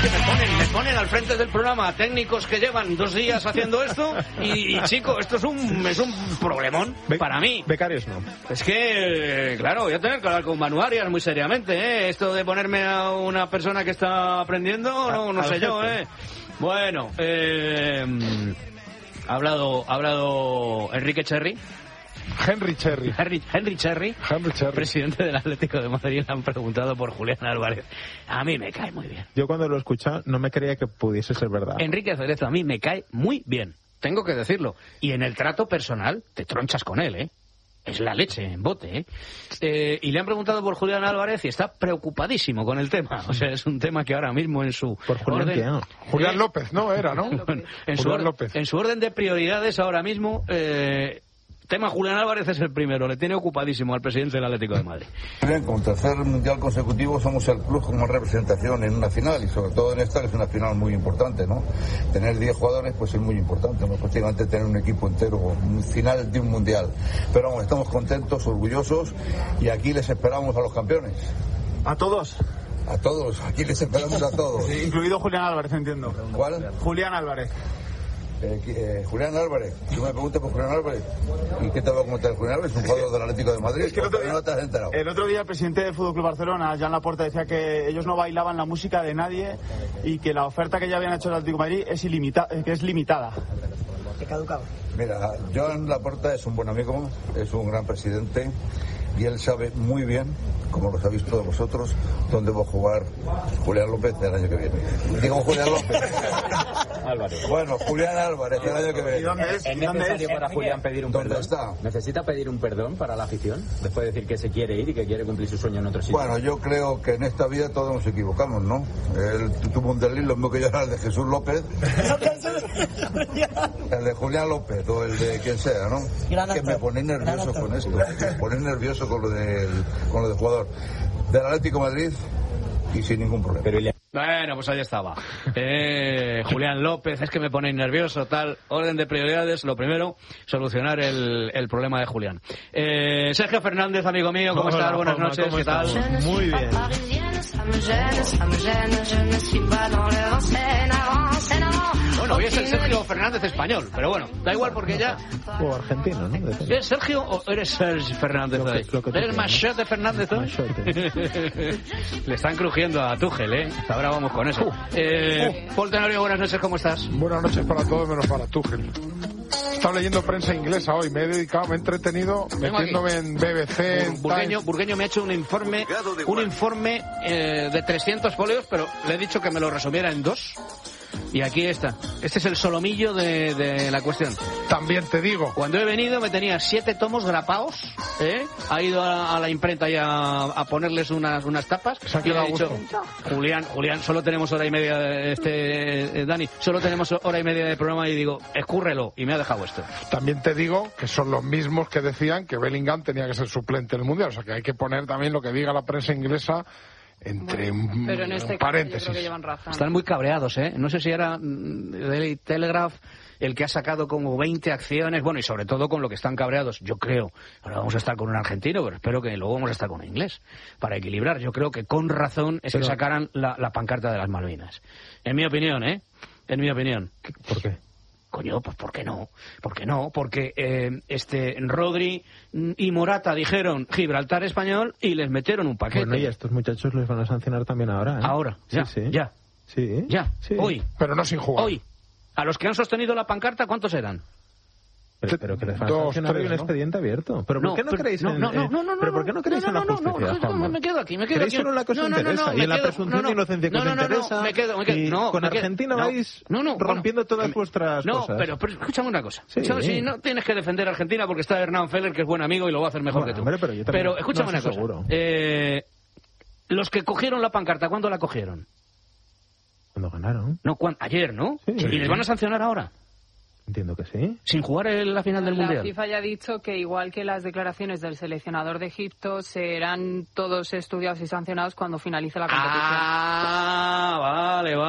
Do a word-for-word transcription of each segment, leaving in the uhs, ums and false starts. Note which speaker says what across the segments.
Speaker 1: que me ponen, me ponen al frente del programa técnicos que llevan dos días haciendo esto y, y chico, esto es un es un problemón Be- para mí.
Speaker 2: Becarios no.
Speaker 1: Es que, claro, voy a tener que hablar con Manu Arias muy seriamente, ¿eh? Esto de ponerme a una persona que está aprendiendo, no, no
Speaker 2: a,
Speaker 1: sé yo,
Speaker 2: jefe.
Speaker 1: ¿eh? Bueno, eh, ha hablado, ha hablado Enrique Cherry.
Speaker 3: Henry Cherry.
Speaker 1: Henry, Henry Cherry,
Speaker 3: Henry Cherry,
Speaker 1: presidente del Atlético de Madrid, le han preguntado por Julián Álvarez. A mí me cae muy bien.
Speaker 2: Yo cuando lo he escuchado no me creía que pudiese ser verdad.
Speaker 1: Enrique Cerezo a mí me cae muy bien, tengo que decirlo. Y en el trato personal te tronchas con él, ¿eh? Es la leche en bote, ¿eh? ¿eh? Y le han preguntado por Julián Álvarez y está preocupadísimo con el tema. O sea, es un tema que ahora mismo en su
Speaker 2: por Julián,
Speaker 1: orden...
Speaker 2: no.
Speaker 3: Julián López, ¿no? Era, ¿no?
Speaker 1: en, su orden, López. en su orden de prioridades ahora mismo... Eh, tema Julián Álvarez es el primero, le tiene ocupadísimo al presidente del Atlético de Madrid.
Speaker 4: Bien, con tercer mundial consecutivo somos el club con más representación en una final y sobre todo en esta que es una final muy importante, ¿no? Tener diez jugadores pues es muy importante, ¿no? Prácticamente tener un equipo entero, un final de un mundial. Pero vamos, estamos contentos, orgullosos y aquí les esperamos a los campeones.
Speaker 5: ¿A todos?
Speaker 4: A todos, aquí les esperamos a todos.
Speaker 5: Sí, incluido Julián Álvarez, entiendo.
Speaker 4: ¿Cuál?
Speaker 5: Julián Álvarez.
Speaker 4: Eh, eh, Julián Álvarez, tú me preguntas por Julián Álvarez. ¿Y qué te va a comentar Julián Álvarez? Es un jugador del Atlético de Madrid.
Speaker 5: Es que el otro día,
Speaker 4: no te has enterado.
Speaker 5: El otro día el presidente del Fútbol Club Barcelona, Joan Laporta, decía que ellos no bailaban la música de nadie y que la oferta que ya habían hecho el Atlético de Madrid es, ilimita, que es limitada.
Speaker 6: ¿Qué caducado?
Speaker 4: Mira, Joan Laporta es un buen amigo, es un gran presidente y él sabe muy bien, como lo sabéis todos vosotros, dónde va a jugar Julián López el año que viene. Digo Julián López.
Speaker 7: Álvarez.
Speaker 4: Bueno, Julián Álvarez el año que viene.
Speaker 5: ¿Y dónde es?
Speaker 7: ¿Es necesario para Julián pedir un
Speaker 4: ¿Dónde
Speaker 7: perdón?
Speaker 4: está?
Speaker 7: ¿Necesita pedir un perdón para la afición? Después de decir que se quiere ir y que quiere cumplir su sueño en otro sitio.
Speaker 4: Bueno, yo creo que en esta vida todos nos equivocamos, ¿no? Él tuvo un delito, lo mismo que yo era el de Jesús López. El de Julián López o el de quien sea, ¿no? Que me pone nervioso con esto. Me pone nervioso con lo del, con lo del jugador del Atlético de Madrid y sin ningún problema.
Speaker 7: Pero ya...
Speaker 1: Bueno, pues ahí estaba. Eh, Julián López, es que me ponéis nervioso, tal. Orden de prioridades, lo primero, solucionar el, el problema de Julián. Eh, Sergio Fernández, amigo mío, ¿cómo
Speaker 2: Hola,
Speaker 1: estás? Buenas
Speaker 2: Juanma,
Speaker 1: noches,
Speaker 2: ¿cómo
Speaker 1: ¿qué tal?
Speaker 2: estamos? Muy bien.
Speaker 1: Bueno, hoy es el Sergio Fernández español, pero bueno, da igual porque ya...
Speaker 2: O argentino, ¿no?
Speaker 1: ¿Eres Sergio o eres Sergio Fernández
Speaker 2: Lo que-
Speaker 1: hoy?
Speaker 2: lo que tú
Speaker 1: ¿Eres
Speaker 2: quieras.
Speaker 1: Machote Fernández hoy?
Speaker 2: Machote.
Speaker 1: Le están crujiendo a Tuchel, ¿eh? Ahora vamos con eso. Eh, Paul Tenorio, buenas noches, ¿cómo estás?
Speaker 3: Buenas noches para todos menos para Tuchel. Estaba leyendo prensa inglesa hoy, me he dedicado, me he entretenido
Speaker 1: Vengo
Speaker 3: metiéndome
Speaker 1: aquí.
Speaker 3: en B B C, en
Speaker 1: Burgueño,
Speaker 3: Times.
Speaker 1: Burgueño me ha hecho un informe, un informe eh, de trescientos folios, pero le he dicho que me lo resumiera en dos. Y aquí está. Este es el solomillo de, de la cuestión.
Speaker 3: También te digo,
Speaker 1: Cuando he venido me tenía siete tomos grapados, ¿eh? Ha ido a, a la imprenta y a, a ponerles unas, unas tapas.
Speaker 3: Se ha
Speaker 1: Y le
Speaker 3: quedado
Speaker 1: he
Speaker 3: a
Speaker 1: dicho,
Speaker 3: gusto.
Speaker 1: Julián, Julián, solo tenemos hora y media, de este eh, Dani, solo tenemos hora y media de programa y digo, escúrrelo. Y me ha dejado esto.
Speaker 3: también te digo que son los mismos que decían que Bellingham tenía que ser suplente en el Mundial. O sea que hay que poner también lo que diga la prensa inglesa entre un,
Speaker 8: Pero en este
Speaker 3: un
Speaker 8: caso
Speaker 3: paréntesis.
Speaker 8: yo creo que llevan razón.
Speaker 1: Están muy cabreados, ¿eh? No sé si era mm, Daily Telegraph el que ha sacado como veinte acciones, bueno, y sobre todo con lo que están cabreados, yo creo. Ahora vamos a estar con un argentino, pero espero que luego vamos a estar con un inglés, para equilibrar. Yo creo que con razón es
Speaker 2: Pero...
Speaker 1: que sacaran la, la pancarta de las Malvinas. En mi opinión, ¿eh? En mi opinión.
Speaker 2: ¿Por qué?
Speaker 1: Coño, pues ¿por qué no? ¿Por qué no? Porque eh, este Rodri y Morata dijeron Gibraltar español y les metieron un paquete.
Speaker 2: Bueno, y a estos muchachos les van a sancionar también ahora, ¿eh?
Speaker 1: Ahora, ya,
Speaker 2: sí, sí.
Speaker 1: ya,
Speaker 2: Sí.
Speaker 1: ya,
Speaker 2: Sí.
Speaker 1: hoy,
Speaker 3: Pero no sin jugar.
Speaker 1: hoy. A los que han sostenido la pancarta, ¿cuántos eran?
Speaker 2: Pero, pero que les van a
Speaker 3: Dos,
Speaker 2: sancionar
Speaker 3: tres,
Speaker 2: y un
Speaker 3: ¿no?
Speaker 2: expediente abierto. ¿Pero
Speaker 1: No,
Speaker 2: por qué no
Speaker 1: pero-
Speaker 2: creéis
Speaker 1: no,
Speaker 2: en...
Speaker 1: no, no,
Speaker 2: eh,
Speaker 1: no, no,
Speaker 2: ¿Pero por qué no creéis
Speaker 1: no,
Speaker 2: en la
Speaker 1: no, no,
Speaker 2: justicia,
Speaker 1: no,
Speaker 2: Juanma?
Speaker 1: me quedo aquí, me quedo
Speaker 2: ¿Creéis
Speaker 1: aquí.
Speaker 2: solo en la cosa
Speaker 1: No, no, no,
Speaker 2: interesa?
Speaker 1: no,
Speaker 2: y en
Speaker 1: me
Speaker 2: la
Speaker 1: quedo-
Speaker 2: presunción
Speaker 1: no, no,
Speaker 2: de inocencia que
Speaker 1: no,
Speaker 2: os
Speaker 1: no, no,
Speaker 2: interesa.
Speaker 1: me quedo, me quedo,
Speaker 2: y
Speaker 1: no,
Speaker 2: con
Speaker 1: me quedo-
Speaker 2: Argentina
Speaker 1: no,
Speaker 2: vais
Speaker 1: no, no, bueno,
Speaker 2: rompiendo todas
Speaker 1: me-
Speaker 2: vuestras
Speaker 1: no,
Speaker 2: cosas.
Speaker 1: pero, pero escúchame una cosa.
Speaker 2: Sí.
Speaker 1: Escúchame, si no tienes que defender a Argentina porque está Hernán Feller, que es buen amigo y lo va a hacer mejor
Speaker 2: Bueno,
Speaker 1: que tú.
Speaker 2: hombre, pero yo también-
Speaker 1: Pero escúchame
Speaker 2: no,
Speaker 1: una
Speaker 2: eso
Speaker 1: cosa.
Speaker 2: seguro.
Speaker 1: Eh, los que cogieron la pancarta, ¿cuándo la cogieron?
Speaker 2: Cuando ganaron.
Speaker 1: No, ¿cuándo? Ayer, ¿no?
Speaker 2: Sí.
Speaker 1: ¿Y les van a sancionar ahora?
Speaker 2: Entiendo que sí.
Speaker 1: Sin jugar en la final del
Speaker 8: La
Speaker 1: Mundial.
Speaker 8: FIFA ya ha dicho que igual que las declaraciones del seleccionador de Egipto serán todos estudiados y sancionados cuando finalice la competición.
Speaker 1: Ah, vale, vale, vale.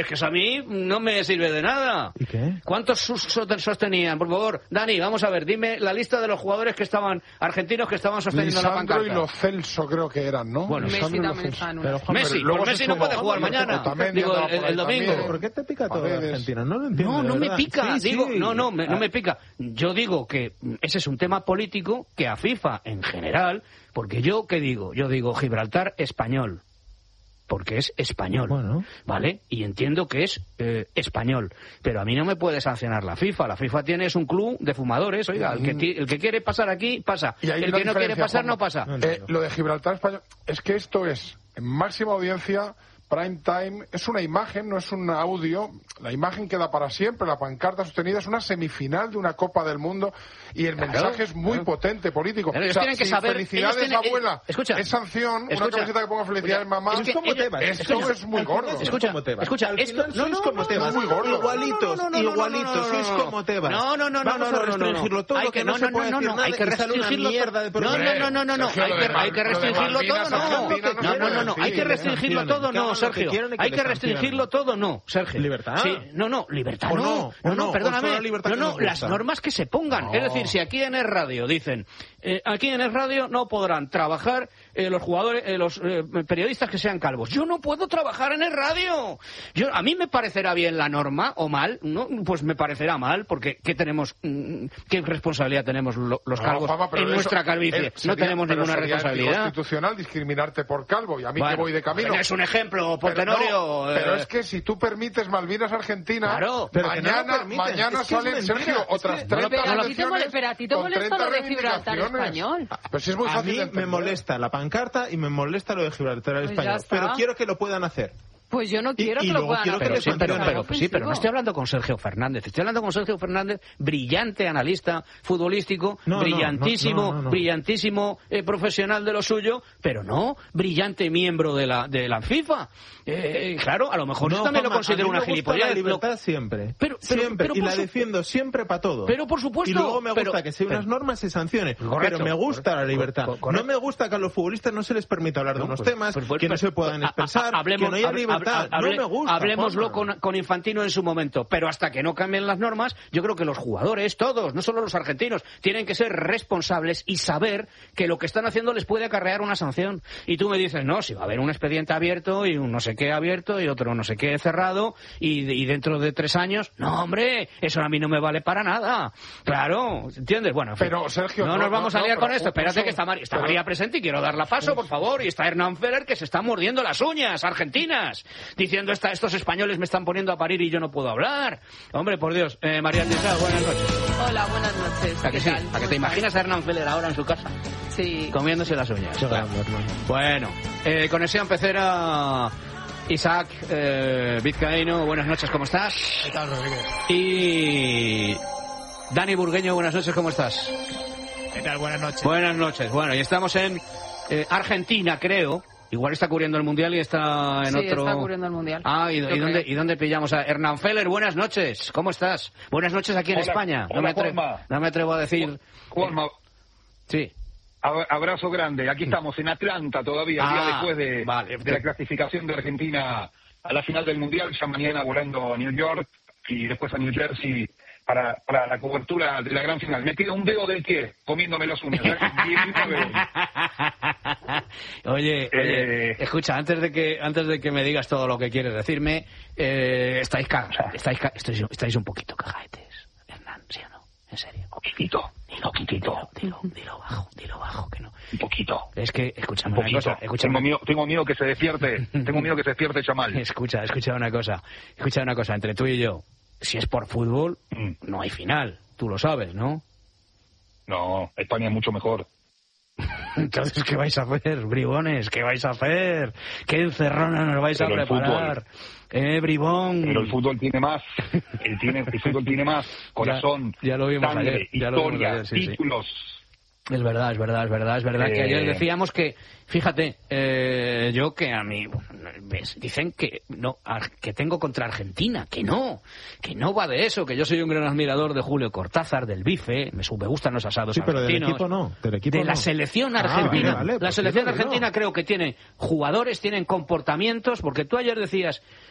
Speaker 1: es que eso a mí no me sirve de nada.
Speaker 2: ¿Y qué?
Speaker 1: ¿Cuántos sus- sostenían? Por favor, Dani, vamos a ver, dime la lista de los jugadores que estaban, argentinos que estaban sosteniendo la
Speaker 3: Lisandro y
Speaker 1: pancarta.
Speaker 3: Lo Celso creo que eran, ¿no?
Speaker 1: Bueno,
Speaker 8: Messi
Speaker 3: Lisandro y Lo
Speaker 8: también
Speaker 3: Celso.
Speaker 8: está en una.
Speaker 3: Pero, Juan,
Speaker 1: Messi,
Speaker 3: pero luego
Speaker 1: pues
Speaker 3: se
Speaker 1: Messi no
Speaker 3: sumó
Speaker 1: puede jugar
Speaker 3: Juanma,
Speaker 1: mañana.
Speaker 3: Otamendi
Speaker 1: Digo,
Speaker 3: andaba
Speaker 1: el-
Speaker 3: por ahí
Speaker 1: el domingo.
Speaker 3: también.
Speaker 2: ¿Por qué te pica todo
Speaker 3: Paredes.
Speaker 2: Argentina? No lo entiendo.
Speaker 1: No,
Speaker 2: de
Speaker 1: no me
Speaker 2: verdad.
Speaker 1: pica,
Speaker 2: Sí,
Speaker 1: digo,
Speaker 2: sí.
Speaker 1: no, no, me, no
Speaker 2: Ah,
Speaker 1: me pica. Yo digo que ese es un tema político que a FIFA en general, porque yo, ¿qué digo? Yo digo Gibraltar español, porque es español,
Speaker 2: Bueno.
Speaker 1: ¿vale? Y entiendo que es eh, español, pero a mí no me puede sancionar la FIFA. La FIFA tiene es un club de fumadores, oiga, el que, ti- el que quiere pasar aquí, pasa.
Speaker 3: Y hay
Speaker 1: El
Speaker 3: una
Speaker 1: que no quiere
Speaker 3: diferencia,
Speaker 1: pasar,
Speaker 3: Juanma.
Speaker 1: no pasa.
Speaker 2: No
Speaker 3: Eh,
Speaker 2: entiendo.
Speaker 3: lo de Gibraltar español es que esto es en máxima audiencia, prime time, es una imagen, no es un audio. La imagen queda para siempre, la pancarta sostenida es una semifinal de una Copa del Mundo y el
Speaker 1: Claro,
Speaker 3: mensaje es muy
Speaker 1: claro.
Speaker 3: potente político.
Speaker 1: Claro, ellos
Speaker 3: O sea,
Speaker 1: tienen que
Speaker 3: si
Speaker 1: saber-
Speaker 3: felicidades,
Speaker 1: ellos tienen-
Speaker 3: abuela,
Speaker 1: eh, escucha,
Speaker 3: es sanción, una
Speaker 1: escucha,
Speaker 3: camiseta que ponga felicidades,
Speaker 1: escucha,
Speaker 3: mamá.
Speaker 1: es que
Speaker 2: Es como
Speaker 1: ellos-
Speaker 2: Tebas.
Speaker 3: esto
Speaker 1: escucha,
Speaker 3: es muy
Speaker 2: al final
Speaker 3: gordo.
Speaker 2: sois
Speaker 1: Escucha,
Speaker 2: como Tebas.
Speaker 1: escucha,
Speaker 2: Al
Speaker 1: esto-
Speaker 2: final
Speaker 1: no,
Speaker 2: sois
Speaker 1: no,
Speaker 2: como
Speaker 1: no,
Speaker 2: Tebas.
Speaker 3: muy gordo.
Speaker 2: Igualitos,
Speaker 1: No, no, no, no,
Speaker 2: igualitos,
Speaker 1: no, no,
Speaker 2: sois
Speaker 1: no.
Speaker 2: como Tebas.
Speaker 1: No, no, no, no,
Speaker 2: Vamos
Speaker 1: no,
Speaker 2: a
Speaker 1: no, no, no.
Speaker 2: restringirlo todo,
Speaker 1: Hay
Speaker 2: que no se puede
Speaker 1: no,
Speaker 2: decir
Speaker 1: no,
Speaker 2: nada
Speaker 1: hay
Speaker 2: y
Speaker 1: que
Speaker 2: sale una
Speaker 1: restringirlo
Speaker 2: mierda de
Speaker 1: todo. No,
Speaker 2: programa.
Speaker 1: no, no, no, no,
Speaker 3: Sergio,
Speaker 1: hay
Speaker 3: lo
Speaker 1: que,
Speaker 3: de Mal-
Speaker 1: hay que
Speaker 3: lo de
Speaker 1: restringirlo todo,
Speaker 3: Malvinas,
Speaker 1: no.
Speaker 3: Argentina, no
Speaker 1: No,
Speaker 3: se
Speaker 1: no, no,
Speaker 3: puede
Speaker 1: no, hay que
Speaker 3: decir,
Speaker 1: restringirlo
Speaker 2: sancionen,
Speaker 1: todo,
Speaker 2: que
Speaker 1: no,
Speaker 2: hagan lo que
Speaker 1: Sergio.
Speaker 2: quieran y que
Speaker 1: Hay
Speaker 2: les
Speaker 1: que restringirlo
Speaker 2: sancionen.
Speaker 1: todo, no, Sergio.
Speaker 2: ¿Libertad?
Speaker 1: Sí, no, no, libertad
Speaker 2: O
Speaker 1: no.
Speaker 2: no,
Speaker 1: No,
Speaker 2: o
Speaker 1: no,
Speaker 2: no, o
Speaker 1: perdóname.
Speaker 2: solo libertad
Speaker 1: No,
Speaker 2: que
Speaker 1: no,
Speaker 2: nos
Speaker 1: las
Speaker 2: gusta.
Speaker 1: normas que se pongan.
Speaker 3: No.
Speaker 1: Es decir, si aquí en el radio dicen, eh, aquí en el radio no podrán trabajar eh, los jugadores, eh, los eh, periodistas que sean calvos. Yo no puedo trabajar en el radio. Yo, a mí me parecerá bien la norma o mal, ¿no? Pues me parecerá mal, porque ¿qué tenemos, mm, qué responsabilidad tenemos lo- los
Speaker 3: No,
Speaker 1: calvos
Speaker 3: Juanma, pero
Speaker 1: en
Speaker 3: eso-
Speaker 1: nuestra calvicie?
Speaker 3: eh,
Speaker 1: No
Speaker 3: sería-
Speaker 1: tenemos
Speaker 3: pero
Speaker 1: ninguna
Speaker 3: sería
Speaker 1: responsabilidad.
Speaker 3: anticonstitucional discriminarte por calvo y a mí
Speaker 1: Bueno,
Speaker 3: que voy de camino.
Speaker 1: Es un ejemplo, por
Speaker 3: Pero,
Speaker 1: Tenorio.
Speaker 3: no, pero
Speaker 1: eh,
Speaker 3: es que si tú permites Malvinas Argentina,
Speaker 1: Claro,
Speaker 2: pero que no lo
Speaker 3: mañana,
Speaker 2: permiten.
Speaker 3: mañana
Speaker 2: Es que es
Speaker 3: salen,
Speaker 2: mentira,
Speaker 3: Sergio,
Speaker 2: es que-
Speaker 3: otras
Speaker 2: no lo-
Speaker 3: treinta
Speaker 8: Pero a ti te
Speaker 3: elecciones
Speaker 8: mole- pero a ti te
Speaker 3: con
Speaker 8: molesta
Speaker 3: treinta
Speaker 8: lo de Gibraltar
Speaker 3: reivindicaciones.
Speaker 8: español.
Speaker 3: Pero si es muy
Speaker 2: A
Speaker 3: fácil
Speaker 2: mí
Speaker 3: de
Speaker 2: me
Speaker 3: entender.
Speaker 2: molesta la pancarta y me molesta lo de Gibraltar
Speaker 8: Pues ya
Speaker 2: español.
Speaker 8: está.
Speaker 2: Pero quiero que lo puedan hacer.
Speaker 8: Pues yo no quiero
Speaker 2: y
Speaker 8: que lo
Speaker 2: luego
Speaker 8: puedan
Speaker 2: quiero que
Speaker 8: hacer.
Speaker 1: Pero sí, pero,
Speaker 2: sancionen.
Speaker 1: pero, sí, pero no estoy hablando con Sergio Fernández. Estoy hablando con Sergio Fernández, brillante analista futbolístico,
Speaker 2: No, no,
Speaker 1: brillantísimo,
Speaker 2: no, no, no.
Speaker 1: brillantísimo eh, profesional de lo suyo, pero no brillante miembro de la de la FIFA. Eh, claro, a lo mejor yo también lo
Speaker 2: Juanma,
Speaker 1: considero
Speaker 2: a mí
Speaker 1: una
Speaker 2: me gusta
Speaker 1: gilipollez.
Speaker 2: la
Speaker 1: lo-
Speaker 2: libertad siempre.
Speaker 1: Pero- pero-
Speaker 2: siempre.
Speaker 1: pero
Speaker 2: y
Speaker 1: por
Speaker 2: la
Speaker 1: su-
Speaker 2: defiendo siempre para todo.
Speaker 1: Pero por supuesto,
Speaker 2: Y luego me gusta
Speaker 1: pero-
Speaker 2: que si hay unas
Speaker 1: pero-
Speaker 2: normas se sancione.
Speaker 1: Correcto,
Speaker 2: pero me gusta
Speaker 1: correcto,
Speaker 2: la libertad.
Speaker 1: cor- correcto.
Speaker 2: No me gusta que a los futbolistas no se les permita hablar de
Speaker 1: No,
Speaker 2: unos
Speaker 1: pues-
Speaker 2: temas,
Speaker 1: pues- pues-
Speaker 2: que no
Speaker 1: pues-
Speaker 2: se puedan
Speaker 1: a- a-
Speaker 2: expresar,
Speaker 1: hablemos-
Speaker 2: que no haya
Speaker 1: hable-
Speaker 2: libertad.
Speaker 1: hable-
Speaker 2: no me gusta.
Speaker 1: Hablemoslo
Speaker 2: Juanma.
Speaker 1: con, con Infantino en su momento, pero hasta que no cambien las normas, yo creo que los jugadores, todos, no solo los argentinos, tienen que ser responsables y saber que lo que están haciendo les puede acarrear una sanción. Y tú me dices, no, si va a haber un expediente abierto y un no sé qué abierto y otro no sé qué cerrado y, y dentro de tres años, no, hombre, eso a mí no me vale para nada. Claro, ¿entiendes? Bueno, en fin,
Speaker 3: Pero, Sergio,
Speaker 1: no,
Speaker 3: no,
Speaker 1: nos vamos
Speaker 3: no,
Speaker 1: a liar
Speaker 3: no,
Speaker 1: con
Speaker 3: pero
Speaker 1: esto.
Speaker 3: un-
Speaker 1: Espérate
Speaker 3: un
Speaker 1: que está, María, está
Speaker 3: pero-
Speaker 1: María presente y quiero darla paso, por favor. Y está Hernán Feller que se está mordiendo las uñas, argentinas, diciendo esta, estos españoles me están poniendo a parir y yo no puedo hablar. Hombre, por Dios. Eh, María Teresa, buenas noches.
Speaker 8: Hola, buenas noches.
Speaker 1: ¿A que
Speaker 8: ¿Qué
Speaker 1: sí?
Speaker 8: tal?
Speaker 1: ¿A que
Speaker 8: ¿Cómo
Speaker 1: te
Speaker 8: estás?
Speaker 1: imaginas a Hernán Feller ahora en su casa?
Speaker 8: Sí.
Speaker 1: Comiéndose las uñas.
Speaker 2: Qué grande, hermano.
Speaker 1: Bueno, eh, conexión pecera. Isaac eh, Vizcaíno, buenas noches, ¿cómo estás?
Speaker 6: ¿Qué tal, Rodríguez?
Speaker 1: Y Dani Burgueño, buenas noches, ¿cómo estás?
Speaker 6: ¿Qué tal? Buenas noches.
Speaker 1: Buenas noches. Bueno, y estamos en eh, Argentina, creo. Igual está cubriendo el Mundial y está en
Speaker 8: Sí,
Speaker 1: otro...
Speaker 8: está cubriendo el Mundial.
Speaker 1: Ah, ¿y,
Speaker 8: Yo
Speaker 1: y dónde,
Speaker 8: creo.
Speaker 1: ¿y dónde pillamos a Hernán Feller? Buenas noches, ¿cómo estás? Buenas noches aquí en
Speaker 4: Hola,
Speaker 1: España. no,
Speaker 4: hola,
Speaker 1: me atre-
Speaker 4: Juanma.
Speaker 1: no me atrevo a decir...
Speaker 4: Juanma,
Speaker 1: Sí.
Speaker 4: ab- abrazo grande. Aquí estamos en Atlanta todavía, el
Speaker 1: Ah,
Speaker 4: día después de,
Speaker 1: vale.
Speaker 4: de la clasificación de Argentina a la final del Mundial, ya mañana volando a New York y después a New Jersey para, para la cobertura de la gran final. Me queda un dedo del pie comiéndome las uñas. diecinueve.
Speaker 1: Oye, oye,
Speaker 4: Eh.
Speaker 1: escucha, antes de que antes de que me digas todo lo que quieres decirme, eh, estáis, ca- estáis, ca- estáis, estáis un poquito cagaetes, Hernán, ¿sí o no? En serio.
Speaker 4: Un poquito,
Speaker 1: Dilo,
Speaker 4: un poquito,
Speaker 1: dilo, dilo, dilo bajo, dilo bajo, que no.
Speaker 4: un poquito.
Speaker 1: Es que,
Speaker 4: Un
Speaker 1: escúchame una
Speaker 4: poquito.
Speaker 1: cosa, escúchame.
Speaker 4: Tengo miedo, tengo miedo que se despierte, tengo miedo que se despierte Chamal.
Speaker 1: Escucha, escucha una cosa, escucha una cosa, entre tú y yo, si es por fútbol,
Speaker 4: Mm.
Speaker 1: no hay final, tú lo sabes, ¿no?
Speaker 4: No, España es mucho mejor.
Speaker 1: Entonces, ¿qué vais a hacer, bribones? ¿Qué vais a hacer? ¿Qué encerrona nos vais
Speaker 4: Pero
Speaker 1: a
Speaker 4: el
Speaker 1: preparar? Eh, bribón.
Speaker 4: Pero el fútbol tiene más, el, tiene, el fútbol tiene más corazón,
Speaker 1: Ya- ya lo vimos
Speaker 4: sangre,
Speaker 1: ayer, ya lo vimos
Speaker 4: historia,
Speaker 1: ayer, sí, sí.
Speaker 4: títulos.
Speaker 1: Es verdad, es verdad, es verdad, es verdad que
Speaker 4: Eh.
Speaker 1: ayer decíamos que, fíjate, eh, yo que a mí, ves, dicen que no, ar- que tengo contra Argentina, que no, que no va de eso, que yo soy un gran admirador de Julio Cortázar, del bife, me, su- me gustan los asados
Speaker 2: Sí, pero del
Speaker 1: argentinos.
Speaker 2: equipo no, del equipo
Speaker 1: de la
Speaker 2: no.
Speaker 1: selección
Speaker 2: Ah,
Speaker 1: argentina.
Speaker 2: vale, vale,
Speaker 1: la
Speaker 2: pues
Speaker 1: selección
Speaker 2: sí, no,
Speaker 1: argentina
Speaker 2: no.
Speaker 1: creo que tiene jugadores, tienen comportamientos, porque tú ayer decías,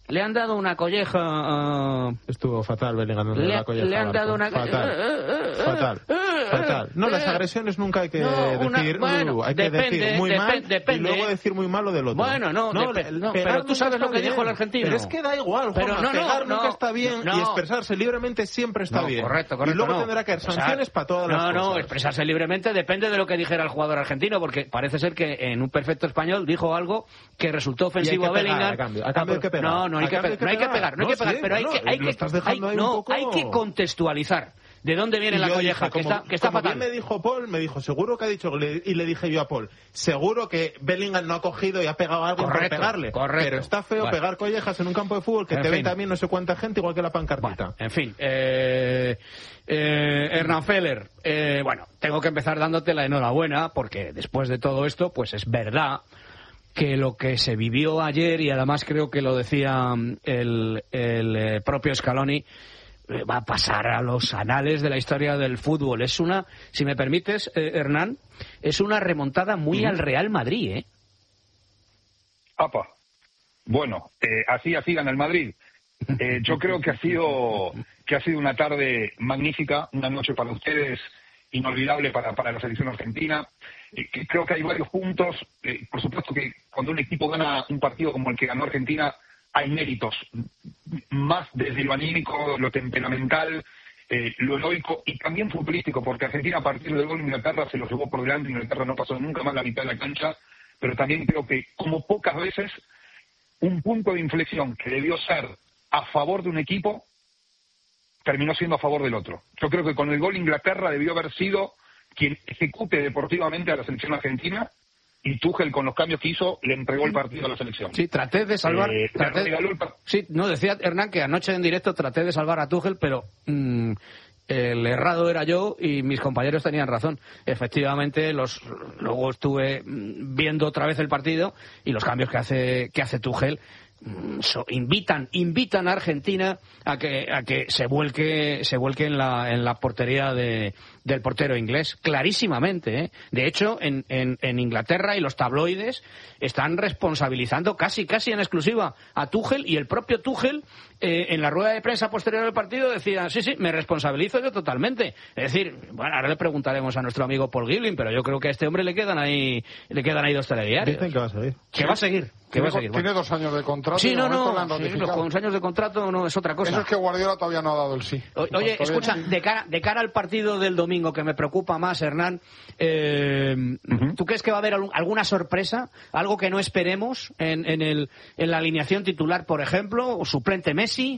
Speaker 1: le han dado una colleja a...
Speaker 2: Estuvo fatal Bellingham dando
Speaker 1: Le,
Speaker 2: la colleja
Speaker 1: le han
Speaker 2: al
Speaker 1: dado
Speaker 2: arco.
Speaker 1: una...
Speaker 2: Fatal, fatal, fatal. No, las agresiones nunca hay que
Speaker 1: No, una-
Speaker 2: decir...
Speaker 1: bueno,
Speaker 2: uh, hay que
Speaker 1: depende,
Speaker 2: decir muy
Speaker 1: depe-
Speaker 2: mal
Speaker 1: depende.
Speaker 2: y luego decir muy mal lo del otro.
Speaker 1: Bueno, no, depe- no,
Speaker 2: pegar
Speaker 1: pero tú
Speaker 2: nunca
Speaker 1: sabes
Speaker 2: está
Speaker 1: lo que
Speaker 2: bien.
Speaker 1: dijo el argentino.
Speaker 2: Pero es que da igual,
Speaker 1: Pero
Speaker 2: Juanma,
Speaker 1: no, no,
Speaker 2: pegar
Speaker 1: no,
Speaker 2: nunca está bien
Speaker 1: no.
Speaker 2: y expresarse libremente siempre está
Speaker 1: No,
Speaker 2: bien.
Speaker 1: correcto, correcto,
Speaker 2: y luego
Speaker 1: no.
Speaker 2: tendrá que haber
Speaker 1: Expresar-
Speaker 2: sanciones para todas las
Speaker 1: no,
Speaker 2: cosas.
Speaker 1: No, no, expresarse libremente depende de lo que dijera el jugador argentino, porque parece ser que en un perfecto español dijo algo que resultó ofensivo
Speaker 2: Y hay que
Speaker 1: a
Speaker 2: pegar,
Speaker 1: Bellingham.
Speaker 2: a cambio, a cambio hay que pegar.
Speaker 1: No, no hay
Speaker 2: A
Speaker 1: que,
Speaker 2: cambio
Speaker 1: pe-
Speaker 2: hay que
Speaker 1: no hay que
Speaker 2: pegar.
Speaker 1: pegar, no hay
Speaker 2: No,
Speaker 1: que pegar,
Speaker 2: sí,
Speaker 1: pero hay
Speaker 2: bueno,
Speaker 1: que, hay
Speaker 2: lo
Speaker 1: que,
Speaker 2: estás dejando
Speaker 1: hay-
Speaker 2: ahí un
Speaker 1: no,
Speaker 2: poco-
Speaker 1: hay que contextualizar de dónde viene
Speaker 2: Y
Speaker 1: la
Speaker 2: yo
Speaker 1: colleja,
Speaker 2: dije,
Speaker 1: que
Speaker 2: como-
Speaker 1: está, que está
Speaker 2: como
Speaker 1: fatal.
Speaker 2: bien me dijo Paul, me dijo, seguro que ha dicho, le- y le dije yo a Paul, seguro que Bellingham no ha cogido y ha pegado a alguien
Speaker 1: Correcto,
Speaker 2: por pegarle.
Speaker 1: correcto.
Speaker 2: Pero está feo
Speaker 1: Bueno.
Speaker 2: pegar collejas en un campo de fútbol que
Speaker 1: En
Speaker 2: te
Speaker 1: fin.
Speaker 2: ven también no sé cuánta gente, igual que la pancartita.
Speaker 1: Bueno, en fin, eh, eh, Hernán Feller, eh, bueno, tengo que empezar dándote la enhorabuena, porque después de todo esto, pues es verdad que lo que se vivió ayer, y además creo que lo decía mm, el, el eh, propio Scaloni, eh, va a pasar a los anales de la historia del fútbol. Es una, si me permites, eh, Hernán, es una remontada muy
Speaker 9: Ujú.
Speaker 1: al Real Madrid, ¿eh?
Speaker 9: Apa. Bueno, eh, así así gana el Madrid. Eh, yo creo que ha sido que ha sido una tarde magnífica, una noche para ustedes inolvidable para, para la selección argentina. Eh, que creo que hay varios puntos. Eh, por supuesto que cuando un equipo gana un partido como el que ganó Argentina, hay méritos, más desde lo anímico, lo temperamental, eh, lo heroico y también futbolístico, porque Argentina a partir del gol de Inglaterra se lo llevó por delante, Inglaterra no pasó nunca más la mitad de la cancha, pero también creo que, como pocas veces, un punto de inflexión que debió ser a favor de un equipo, terminó siendo a favor del otro. Yo creo que con el gol Inglaterra debió haber sido quien ejecute deportivamente a la selección argentina, y Tuchel, con los cambios que hizo, le entregó el partido a la selección.
Speaker 1: Sí, traté de salvar...
Speaker 9: Eh, le
Speaker 1: traté-
Speaker 9: regaló el par-
Speaker 1: Sí, no, decía Hernán que anoche en directo traté de salvar a Tuchel, pero mm, el errado era yo y mis compañeros tenían razón. Efectivamente, los luego estuve mm, viendo otra vez el partido y los cambios que hace que hace Tuchel mm, so- invitan invitan a Argentina a que a que se vuelque se vuelque en la en la portería de del portero inglés, clarísimamente, ¿eh? De hecho, en, en, en Inglaterra y los tabloides están responsabilizando casi casi en exclusiva a Tuchel, y el propio Tuchel eh, en la rueda de prensa posterior al partido decía, sí, sí, me responsabilizo yo totalmente. Es decir, bueno, ahora le preguntaremos a nuestro amigo Paul Gilling, pero yo creo que a este hombre le quedan ahí le quedan ahí dos telediarios.
Speaker 2: Dicen que va a seguir.
Speaker 1: Que va a seguir, que va a seguir.
Speaker 3: Tiene
Speaker 1: Bueno.
Speaker 3: dos años de contrato. y
Speaker 1: Sí,
Speaker 3: de
Speaker 1: no,
Speaker 3: momento le han
Speaker 1: no, sí, los
Speaker 3: ratificado.
Speaker 1: con años de contrato no es otra cosa.
Speaker 3: Eso es que Guardiola todavía no ha dado el sí.
Speaker 1: O- Oye,
Speaker 3: Todavía
Speaker 1: escucha,
Speaker 3: sí.
Speaker 1: de cara, de cara al partido del domingo, que me preocupa más, Hernán, eh,
Speaker 9: Ujú.
Speaker 1: ¿tú crees que va a haber algún- alguna sorpresa? ¿Algo que no esperemos en, en, el, en la alineación titular, por ejemplo? ¿O suplente Messi?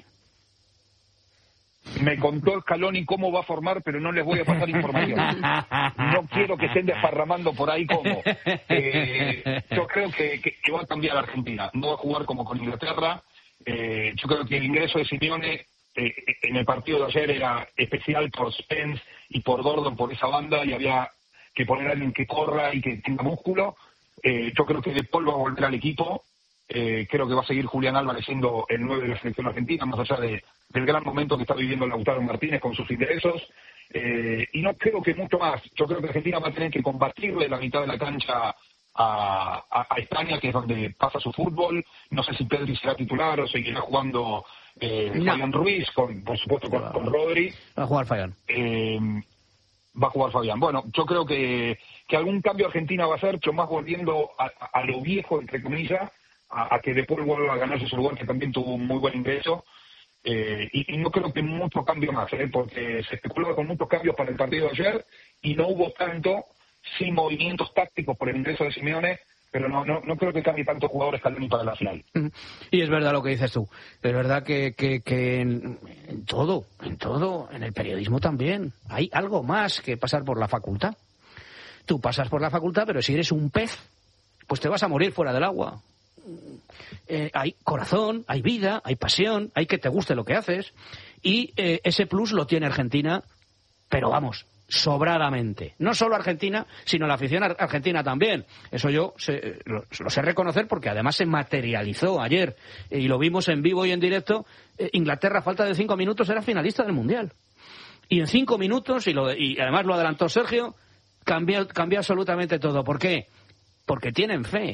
Speaker 9: Me contó Scaloni cómo va a formar, pero no les voy a pasar información. No quiero que estén desparramando por ahí cómo. Eh, yo creo que, que- que va a cambiar Argentina. No va a jugar como con Inglaterra. Eh, yo creo que el ingreso de Simeone eh, en el partido de ayer era especial por Spence y por Gordon, por esa banda, y había que poner a alguien que corra y que tenga músculo. Eh, yo creo que De Paul va a volver al equipo. Eh, creo que va a seguir Julián Álvarez siendo el nueve de la selección argentina, más allá de, del gran momento que está viviendo Lautaro Martínez con sus ingresos. Eh, y no creo que mucho más. Yo creo que Argentina va a tener que combatirle la mitad de la cancha a, a, a España, que es donde pasa su fútbol. No sé si Pedri será titular o seguirá jugando eh,
Speaker 1: No.
Speaker 9: Fabián Ruiz, con, por supuesto con, con Rodri.
Speaker 1: Va a jugar Fayón.
Speaker 9: Eh, va a jugar Fabián. Bueno, yo creo que, que algún cambio Argentina va a hacer, pero más volviendo a, a, a lo viejo, entre comillas, a, a que después vuelva a ganarse ese lugar, que también tuvo un muy buen ingreso. Eh, y, y no creo que mucho cambio más, ¿eh? Porque se especulaba con muchos cambios para el partido de ayer y no hubo tanto, sin movimientos tácticos por el ingreso de Simeone, pero no no, no creo que cambie tantos jugadores Scaloni para la final.
Speaker 1: Y es verdad lo que dices tú. Es verdad que, que, que en, en todo, en todo, en el periodismo también, hay algo más que pasar por la facultad. Tú pasas por la facultad, pero si eres un pez, pues te vas a morir fuera del agua. Eh, hay corazón, hay vida, hay pasión, hay que te guste lo que haces, y eh, ese plus lo tiene Argentina, pero vamos, sobradamente. No solo Argentina, sino la afición ar- argentina también. Eso yo sé, lo, lo sé reconocer, porque además se materializó ayer eh, y lo vimos en vivo y en directo. eh, Inglaterra, a falta de cinco minutos, era finalista del Mundial. Y en cinco minutos, y, lo, y además lo adelantó Sergio, cambió, cambió absolutamente todo. ¿Por qué? Porque tienen fe.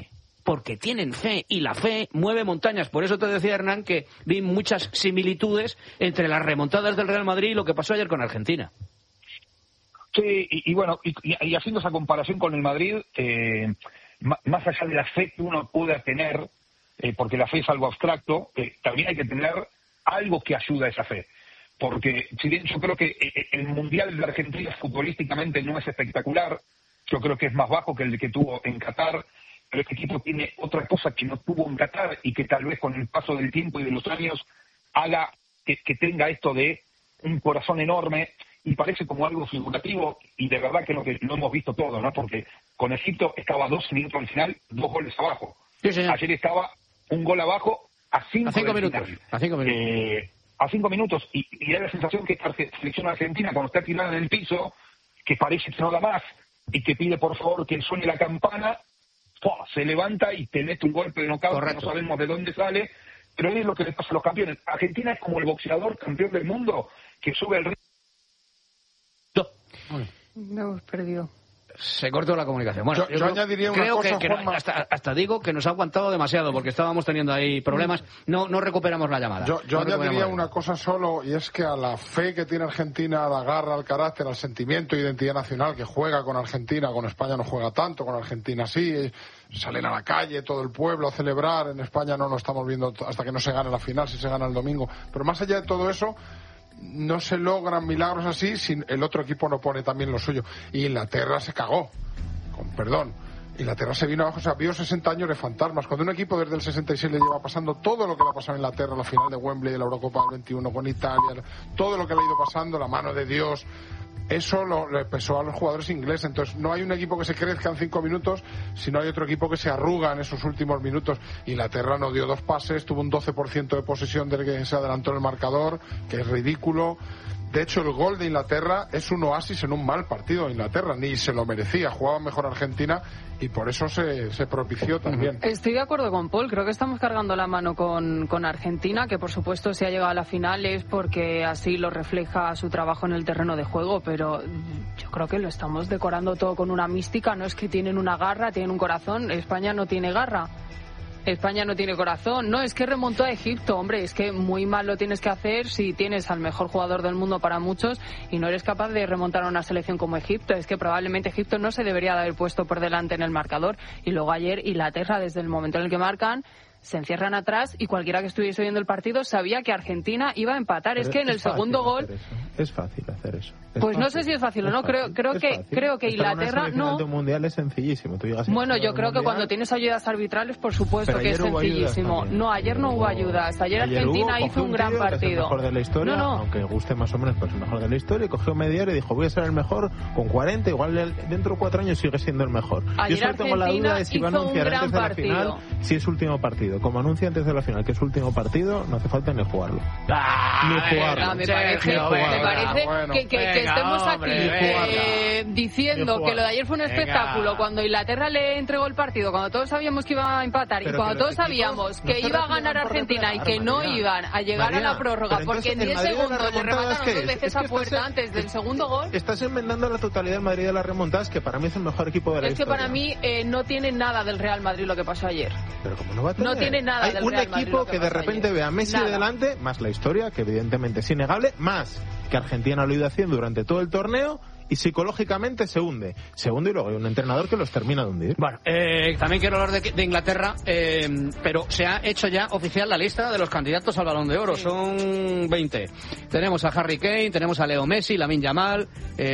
Speaker 1: porque tienen fe, y la fe mueve montañas. Por eso te decía, Hernán, que vi muchas similitudes entre las remontadas del Real Madrid y lo que pasó ayer con Argentina.
Speaker 9: Sí, y, y bueno, y, y haciendo esa comparación con el Madrid, eh, más allá de la fe que uno pueda tener, eh, porque la fe es algo abstracto, eh, también hay que tener algo que ayude a esa fe. Porque si bien yo creo que eh, el Mundial de Argentina futbolísticamente no es espectacular, yo creo que es más bajo que el que tuvo en Qatar, pero este equipo tiene otra cosa que no tuvo en Qatar y que tal vez con el paso del tiempo y de los años haga que, que tenga esto de un corazón enorme, y parece como algo figurativo, y de verdad que lo que lo hemos visto todo, ¿no? Porque con Egipto estaba dos minutos al final, dos goles abajo.
Speaker 1: Sí, señor.
Speaker 9: Ayer estaba un gol abajo a cinco,
Speaker 1: a cinco minutos.
Speaker 9: Final.
Speaker 1: A cinco minutos.
Speaker 9: Eh, a cinco minutos. Y, y da la sensación que esta selección argentina, cuando está tirada en el piso, que parece que no da más, y que pide por favor que suene la campana, ¡pua!, se levanta y te mete un golpe de nocaut que no sabemos de dónde sale, pero es lo que le pasa a los campeones. Argentina es como el boxeador campeón del mundo que sube el ring.
Speaker 8: No hemos perdido.
Speaker 1: Se cortó la comunicación. Bueno,
Speaker 3: yo, yo, yo creo,
Speaker 1: añadiría una creo cosa, que, que no, hasta, hasta digo que nos ha aguantado demasiado porque estábamos teniendo ahí problemas. No, no recuperamos la llamada.
Speaker 3: Yo, yo
Speaker 1: no
Speaker 3: añadiría una cosa solo, y es que a la fe que tiene Argentina, a la garra, al carácter, al sentimiento e identidad nacional que juega con Argentina, con España no juega tanto, con Argentina sí, salen a la calle todo el pueblo a celebrar. En España no lo estamos viendo hasta que no se gane la final, si se gana el domingo. Pero más allá de todo eso, no se logran milagros así si el otro equipo no pone también lo suyo. Y Inglaterra se cagó, con perdón. Inglaterra se vino abajo, o sea, vio sesenta años de fantasmas. Cuando un equipo desde el sesenta y seis le lleva pasando todo lo que le ha pasado a Inglaterra, la final de Wembley, de la Eurocopa del veintiuno con Italia, todo lo que le ha ido pasando, la mano de Dios, eso lo, le pesó a los jugadores ingleses. Entonces no hay un equipo que se crezca en cinco minutos, sino hay otro equipo que se arruga en esos últimos minutos. Inglaterra no dio dos pases, tuvo un doce por ciento de posesión del que se adelantó en el marcador, que es ridículo. De hecho, el gol de Inglaterra es un oasis en un mal partido de Inglaterra, ni se lo merecía, jugaba mejor Argentina y por eso se, se propició también.
Speaker 8: Estoy de acuerdo con Paul, creo que estamos cargando la mano con, con Argentina, que por supuesto si ha llegado a la final es porque así lo refleja su trabajo en el terreno de juego, pero yo creo que lo estamos decorando todo con una mística. No es que tienen una garra, tienen un corazón. España no tiene garra. España no tiene corazón. No, es que remontó a Egipto, hombre, es que muy mal lo tienes que hacer si tienes al mejor jugador del mundo para muchos y no eres capaz de remontar a una selección como Egipto. Es que probablemente Egipto no se debería de haber puesto por delante en el marcador. Y luego ayer Inglaterra, desde el momento en el que marcan, se encierran atrás y cualquiera que estuviese viendo el partido sabía que Argentina iba a empatar. Pero es que en el segundo gol...
Speaker 2: Es fácil hacer eso. Es
Speaker 8: pues
Speaker 2: fácil.
Speaker 8: No sé si es fácil o no. Creo, creo que creo que Inglaterra no.
Speaker 2: De un mundial es sencillísimo. Tú llegas
Speaker 8: bueno, yo creo
Speaker 2: mundial,
Speaker 8: que cuando tienes ayudas arbitrales, por supuesto que es sencillísimo. No, ayer no hubo ayudas. Ayer, ayer Argentina hubo, hizo un gran partido.
Speaker 2: Es el mejor de la historia,
Speaker 8: no, no.
Speaker 2: aunque guste más o menos, pues el mejor de la historia. Y cogió media hora y dijo, voy a ser el mejor con cuarenta. Igual dentro de cuatro años sigue siendo el mejor.
Speaker 8: Ayer
Speaker 2: yo solo tengo la duda de si va a anunciar antes de la
Speaker 8: partido.
Speaker 2: final si es último partido. Como anuncia antes de la final que es último partido, no hace falta ni jugarlo.
Speaker 8: Ah,
Speaker 2: ni jugarlo.
Speaker 8: Ah, me parece,
Speaker 2: ni jugarlo.
Speaker 8: me parece
Speaker 2: bueno,
Speaker 8: que, que,
Speaker 2: venga,
Speaker 8: que estemos aquí
Speaker 2: hombre,
Speaker 8: eh, diciendo que lo de ayer fue un espectáculo, venga. Cuando Inglaterra le entregó el partido, cuando todos sabíamos que iba a empatar pero y cuando todos sabíamos que no iba a ganar Argentina y que no María. Iban a llegar María, a la prórroga porque en diez segundos le remataron dos veces es que a puerta es, antes del segundo gol.
Speaker 2: Estás enmendando la totalidad del Madrid de las remontadas, que para mí es el mejor equipo de la
Speaker 8: es
Speaker 2: historia.
Speaker 8: Es que para mí eh, no tiene nada del Real Madrid lo que pasó ayer.
Speaker 2: Pero como no va a tener.
Speaker 8: No tiene nada
Speaker 2: Hay
Speaker 8: del
Speaker 2: un
Speaker 8: Real Madrid
Speaker 2: equipo
Speaker 8: lo que,
Speaker 2: que de repente
Speaker 8: ayer.
Speaker 2: ve a Messi
Speaker 8: nada.
Speaker 2: delante, más la historia, que evidentemente es innegable, más que Argentina lo ha ido haciendo durante todo el torneo y psicológicamente se hunde. Se hunde y luego hay un entrenador que los termina de hundir.
Speaker 1: Bueno, eh, también quiero hablar de, de Inglaterra, eh, pero se ha hecho ya oficial la lista de los candidatos al Balón de Oro. Sí. Son veinte. Tenemos a Harry Kane, tenemos a Leo Messi, Lamine Yamal,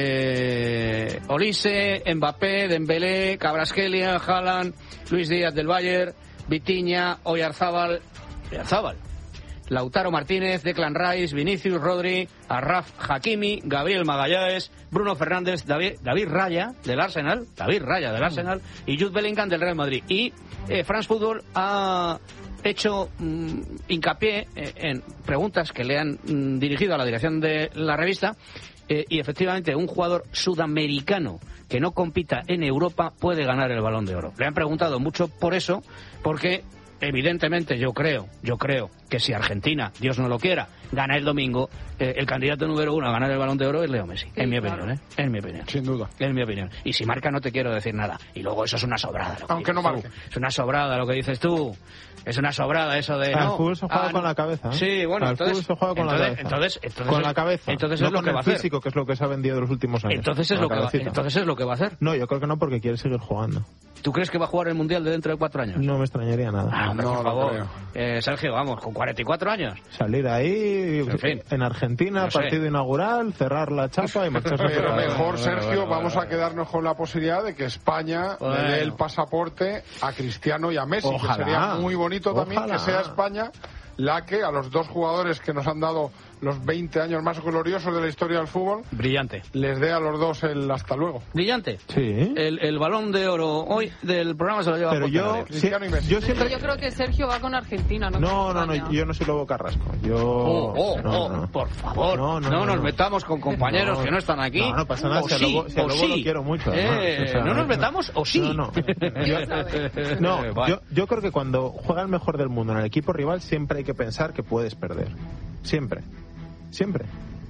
Speaker 1: eh, Olise, Mbappé, Dembélé, Kvaratskhelia, Haaland, Luis Díaz del Bayern, Vitinha, Oyarzábal, Oyarzábal, Lautaro Martínez, Declan Rice, Vinicius, Rodri, Achraf Hakimi, Gabriel Magallanes, Bruno Fernández, David, David Raya del Arsenal, David Raya del Arsenal y Jude Bellingham del Real Madrid. Y eh, France Football ha hecho mmm, hincapié eh, en preguntas que le han mmm, dirigido a la dirección de la revista eh, y efectivamente un jugador sudamericano que no compita en Europa puede ganar el Balón de Oro. Le han preguntado mucho por eso, porque evidentemente yo creo, yo creo que si Argentina, Dios no lo quiera, gana el domingo, eh, el candidato número uno a ganar el Balón de Oro es Leo Messi, sí, en mi claro. opinión, ¿eh? En mi opinión.
Speaker 3: Sin duda.
Speaker 1: En mi opinión. Y si marca no te quiero decir nada. Y luego eso es una sobrada. Lo que
Speaker 3: Aunque no marque.
Speaker 1: Tú. Es una sobrada lo que dices tú. Es una sobrada eso de...
Speaker 2: Al
Speaker 1: no,
Speaker 2: fútbol se juega
Speaker 1: ah,
Speaker 2: con la cabeza. ¿eh?
Speaker 1: Sí, bueno,
Speaker 2: Al
Speaker 1: entonces...
Speaker 2: fútbol se juega con
Speaker 1: entonces,
Speaker 2: la cabeza.
Speaker 1: Entonces, entonces,
Speaker 2: con la cabeza.
Speaker 1: Entonces
Speaker 2: no
Speaker 1: es lo
Speaker 2: con
Speaker 1: que
Speaker 2: el
Speaker 1: va a hacer.
Speaker 2: físico, que es lo que se ha vendido en los últimos años.
Speaker 1: Entonces es, lo que va, entonces es lo que va a hacer.
Speaker 2: No, yo creo que no, porque quiere seguir jugando.
Speaker 1: ¿Tú crees que va a jugar el Mundial de dentro de cuatro años?
Speaker 2: No me extrañaría nada.
Speaker 1: Ah, hombre,
Speaker 3: no,
Speaker 1: por favor. Eh, Sergio, vamos, con cuarenta y cuatro años.
Speaker 2: Salir ahí, en, fin, en Argentina, no partido sé. inaugural, cerrar la chapa y marcharse.
Speaker 3: Pero mejor, Sergio, vamos a quedarnos con la posibilidad de que España bueno. le dé el pasaporte a Cristiano y a Messi, ojalá, que sería muy bonito ojalá. también que sea España la que a los dos jugadores que nos han dado los veinte años más gloriosos de la historia del fútbol,
Speaker 1: brillante,
Speaker 3: les dé a los dos el hasta luego.
Speaker 1: Brillante.
Speaker 2: Sí.
Speaker 1: El, el Balón de Oro hoy del programa se lo lleva.
Speaker 2: Pero yo, sí, yo siempre.
Speaker 8: Yo creo que Sergio va con Argentina, no.
Speaker 2: No, no, no, yo no soy Lobo Carrasco. Yo.
Speaker 1: Oh, oh,
Speaker 2: no,
Speaker 1: oh,
Speaker 2: no.
Speaker 1: Por favor, no, no, no, no nos
Speaker 2: no.
Speaker 1: metamos con compañeros no, que no están aquí.
Speaker 2: No, no pasa nada.
Speaker 1: O
Speaker 2: si
Speaker 1: sí,
Speaker 2: a Lobo, si a Lobo
Speaker 1: sí.
Speaker 2: lo quiero mucho.
Speaker 1: Eh, o sea, no nos metamos o sí.
Speaker 2: No, no. Yo, no, vale. yo, yo creo que cuando juega el mejor del mundo en el equipo rival siempre hay que pensar que puedes perder. Siempre. Siempre.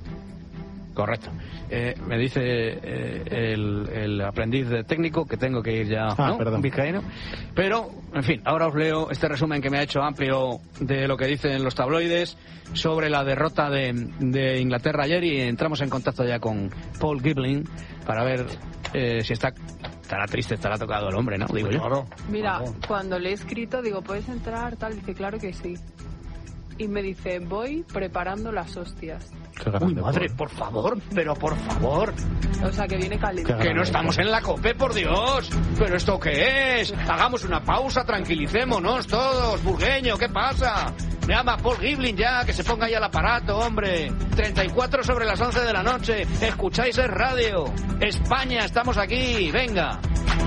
Speaker 1: Correcto. Eh, me dice eh, el, el aprendiz de técnico que tengo que ir ya,
Speaker 2: ah,
Speaker 1: ¿no?
Speaker 2: Perdón.
Speaker 1: Vizcaíno. Pero, en fin, ahora os leo este resumen que me ha hecho amplio de lo que dicen los tabloides sobre la derrota de, de Inglaterra ayer y entramos en contacto ya con Paul Gibling para ver eh, si está... Estará triste, estará tocado el hombre, ¿no? Digo yo.
Speaker 3: Claro.
Speaker 8: Mira, cuando le he escrito, digo, ¿puedes entrar? Tal, dice, claro que sí. Y me dice, voy preparando las hostias.
Speaker 1: Uy, madre, por favor, pero por favor.
Speaker 8: O sea, que viene caliente.
Speaker 1: Que no estamos en la COPE, por Dios. ¿Pero esto qué es? Hagamos una pausa, tranquilicémonos todos. Burgueño, ¿qué pasa? Me llama Paul Gibling ya, que se ponga ahí al aparato, hombre. treinta y cuatro sobre las once de la noche. Escucháis el radio. España, estamos aquí. Venga.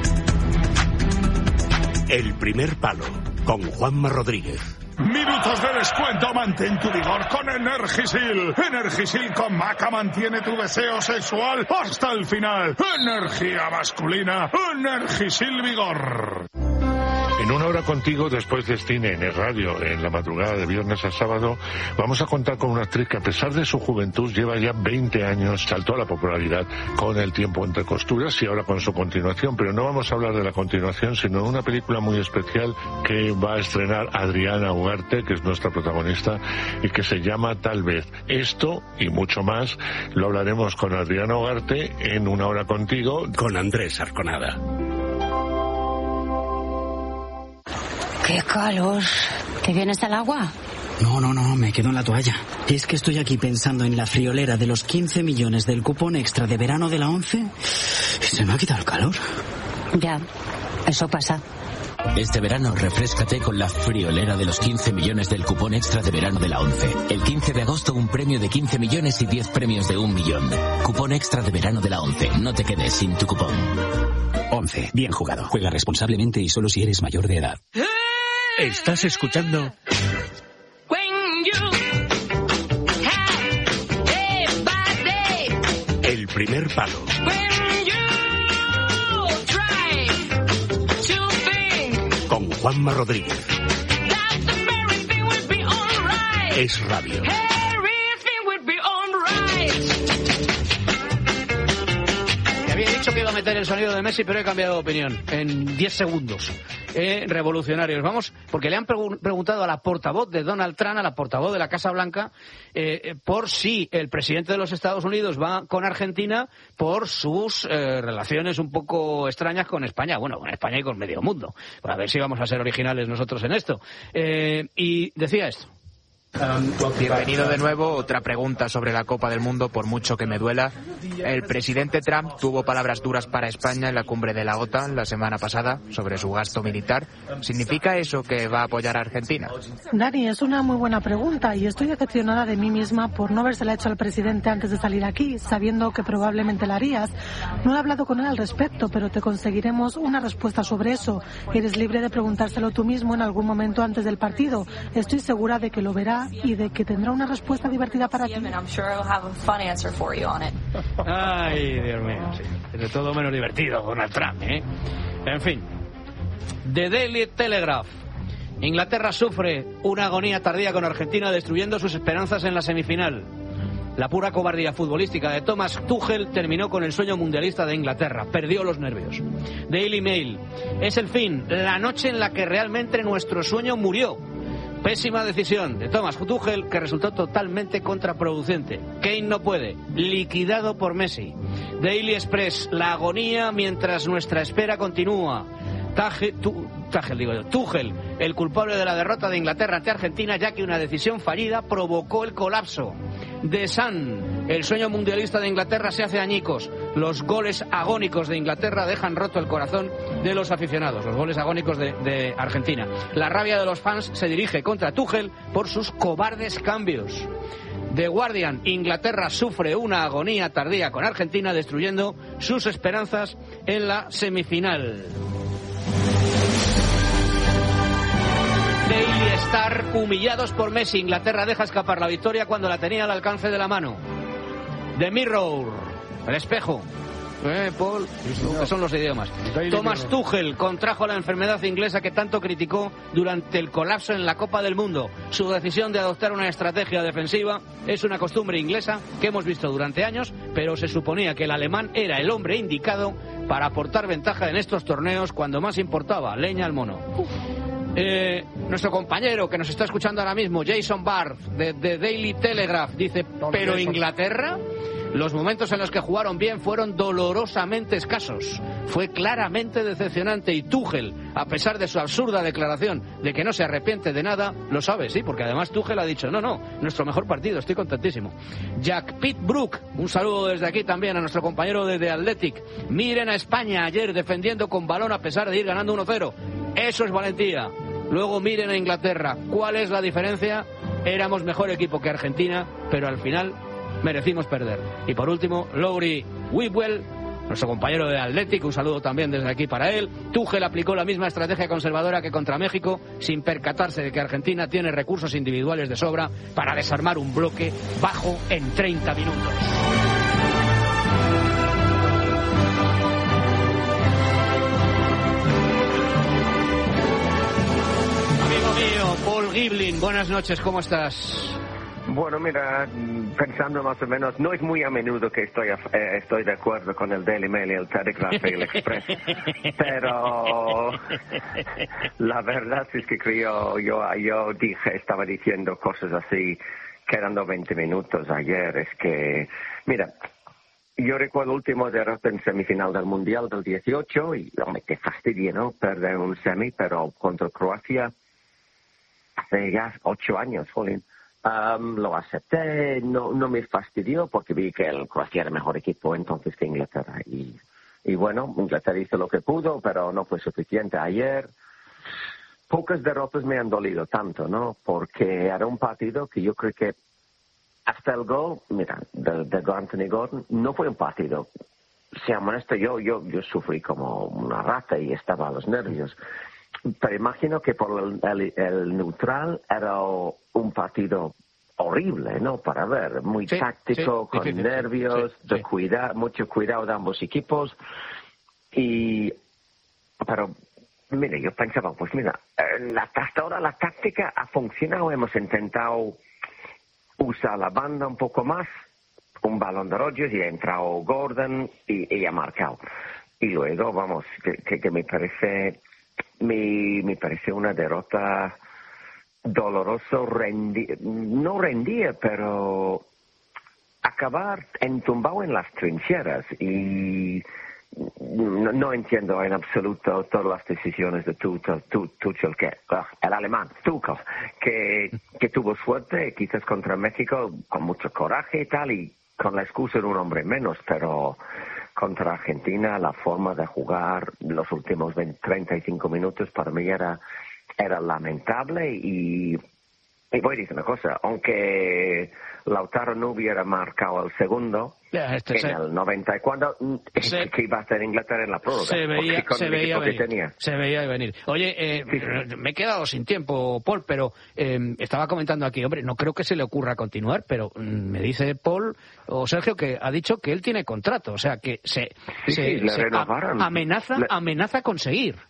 Speaker 10: El primer palo, con Juanma Rodríguez.
Speaker 11: Minutos de descuento, mantén tu vigor con Energisil. Energisil con Maca mantiene tu deseo sexual hasta el final. Energía masculina, Energisil Vigor.
Speaker 12: En una hora contigo, después de cine en el radio, en la madrugada de viernes a sábado, vamos a contar con una actriz que a pesar de su juventud lleva ya veinte años, saltó a la popularidad con El tiempo entre costuras y ahora con su continuación, pero no vamos a hablar de la continuación, sino de una película muy especial que va a estrenar Adriana Ugarte, que es nuestra protagonista, y que se llama Tal vez. Esto y mucho más lo hablaremos con Adriana Ugarte en Una hora contigo,
Speaker 10: con Andrés Arconada.
Speaker 13: ¡Qué calor! ¿Te vienes al agua?
Speaker 14: No, no, no, me quedo en la toalla. Es que estoy aquí pensando en la friolera de los quince millones del cupón extra de verano de la ONCE y se me ha quitado el calor.
Speaker 13: Ya, eso pasa.
Speaker 15: Este verano refréscate con la friolera de los quince millones del cupón extra de verano de la ONCE. El quince de agosto un premio de quince millones y diez premios de un millón. Cupón extra de verano de la ONCE. No te quedes sin tu cupón.
Speaker 14: ONCE. Bien jugado. Juega responsablemente y solo si eres mayor de edad.
Speaker 10: Estás escuchando... El primer palo. Con Juanma Rodríguez. Es radio.
Speaker 1: Te había dicho que iba a meter el sonido de Messi, pero he cambiado de opinión en diez segundos. Eh, revolucionarios, vamos, porque le han pregu- preguntado a la portavoz de Donald Trump, a la portavoz de la Casa Blanca, eh, por si el presidente de los Estados Unidos va con Argentina por sus eh, relaciones un poco extrañas con España, bueno, con España y con medio mundo. A ver si vamos a ser originales nosotros en esto. Eh, y decía esto.
Speaker 16: Bienvenido de nuevo. Otra pregunta sobre la Copa del Mundo, por mucho que me duela. El presidente Trump tuvo palabras duras para España en la cumbre de la OTAN la semana pasada sobre su gasto militar. ¿Significa eso que va a apoyar a Argentina?
Speaker 17: Dani, es una muy buena pregunta y estoy decepcionada de mí misma por no habérsela hecho al presidente antes de salir aquí, sabiendo que probablemente la harías. No he hablado con él al respecto, pero te conseguiremos una respuesta sobre eso. Eres libre de preguntárselo tú mismo en algún momento antes del partido. Estoy segura de que lo verá y de que tendrá una respuesta divertida para ti.
Speaker 1: Ay, Dios mío, sí. Es de todo menos divertido, Donald Trump, ¿eh? En fin. The Daily Telegraph Inglaterra sufre una agonía tardía con Argentina, destruyendo sus esperanzas en la semifinal. La pura cobardía futbolística de Thomas Tuchel terminó con el sueño mundialista de Inglaterra. Perdió los nervios. Daily Mail. Es el fin, la noche en la que realmente nuestro sueño murió. Pésima decisión de Thomas Tuchel que resultó totalmente contraproducente. Kane no puede. Liquidado por Messi. Daily Express. La agonía mientras nuestra espera continúa. Tage, tu, Tuchel, digo yo, Tuchel, el culpable de la derrota de Inglaterra ante Argentina, ya que una decisión fallida provocó el colapso. The Sun, el sueño mundialista de Inglaterra se hace añicos. Los goles agónicos de Inglaterra dejan roto el corazón de los aficionados. Los goles agónicos de, de Argentina. La rabia de los fans se dirige contra Tuchel por sus cobardes cambios. The Guardian, Inglaterra sufre una agonía tardía con Argentina, destruyendo sus esperanzas en la semifinal. Daily Star, humillados por Messi, Inglaterra deja escapar la victoria cuando la tenía al alcance de la mano. The Mirror, el espejo. Eh, Paul, que son los idiomas. Thomas Tuchel contrajo la enfermedad inglesa que tanto criticó durante el colapso en la Copa del Mundo. Su decisión de adoptar una estrategia defensiva es una costumbre inglesa que hemos visto durante años, pero se suponía que el alemán era el hombre indicado para aportar ventaja en estos torneos cuando más importaba. Leña al mono. Eh, nuestro compañero que nos está escuchando ahora mismo, Jason Barth, de, de Daily Telegraph, dice, ¿pero Inglaterra? Los momentos en los que jugaron bien fueron dolorosamente escasos. Fue claramente decepcionante y Tuchel, a pesar de su absurda declaración de que no se arrepiente de nada, lo sabe, sí, porque además Tuchel ha dicho, no, no, nuestro mejor partido, estoy contentísimo. Jack Pitbrook, un saludo desde aquí también a nuestro compañero de The Athletic. Miren a España ayer defendiendo con balón a pesar de ir ganando uno cero. Eso es valentía. Luego miren a Inglaterra. ¿Cuál es la diferencia? Éramos mejor equipo que Argentina, pero al final merecimos perder. Y por último, Lowry Whitwell, nuestro compañero de Athletic, un saludo también desde aquí para él. Tuchel aplicó la misma estrategia conservadora que contra México, sin percatarse de que Argentina tiene recursos individuales de sobra para desarmar un bloque bajo en treinta minutos. Paul Giblin, buenas noches, ¿cómo estás?
Speaker 18: Bueno, mira, pensando más o menos, no es muy a menudo que estoy a, eh, estoy de acuerdo con el Daily Mail y el Telegraph y el Express, pero la verdad es que creo, yo, yo dije, estaba diciendo cosas así, quedando veinte minutos ayer, es que, mira, yo recuerdo el último derrota en semifinal del Mundial del dieciocho y, hombre, qué fastidio, ¿no? Perder un semi, pero contra Croacia hace ya ocho años, jolín. Um, lo acepté, no, no me fastidió porque vi que el Croacia era el mejor equipo entonces que Inglaterra. Y, y bueno, Inglaterra hizo lo que pudo, pero no fue suficiente. Ayer, pocas derrotas me han dolido tanto, ¿no? Porque era un partido que yo creo que hasta el gol, mira, de, de Anthony Gordon, no fue un partido. Seamos honestos, yo, yo, yo sufrí como una rata y estaba a los nervios. Pero imagino que por el, el, el neutral era un partido horrible, ¿no? Para ver, muy sí, táctico, sí, con difícil, nervios, sí, de sí. Cuidar, mucho cuidado de ambos equipos. Y, pero, mire, yo pensaba, pues mira, la, hasta ahora la táctica ha funcionado, hemos intentado usar la banda un poco más, un balón de Rodgers y ha entrado Gordon y, y ha marcado. Y luego, vamos, que, que, que me parece... Me, me parece una derrota dolorosa, rendi, no rendía, pero acabar entumbado en las trincheras. Y no, no entiendo en absoluto todas las decisiones de Tuchel, Tuchel que, el alemán, Tuchel, que, que tuvo suerte, quizás contra México, con mucho coraje y tal, y con la excusa de un hombre menos, pero... Contra Argentina, la forma de jugar los últimos veinte, treinta y cinco minutos para mí era, era lamentable y, y voy a decir una cosa, aunque Lautaro no hubiera marcado el segundo yeah, este en se... el noventa y cuatro, se... que iba a hacer Inglaterra en la prórroga.
Speaker 1: Se veía,
Speaker 18: con
Speaker 1: se
Speaker 18: el
Speaker 1: veía venir.
Speaker 18: Que tenía.
Speaker 1: Se veía venir. Oye, eh, sí, sí. me he quedado sin tiempo, Paul, pero eh, estaba comentando aquí, hombre, no creo que se le ocurra continuar, pero mm, me dice Paul o Sergio que ha dicho que él tiene contrato, o sea, que se,
Speaker 18: sí,
Speaker 1: se,
Speaker 18: sí,
Speaker 1: se a, amenaza,
Speaker 18: le...
Speaker 1: amenaza conseguir.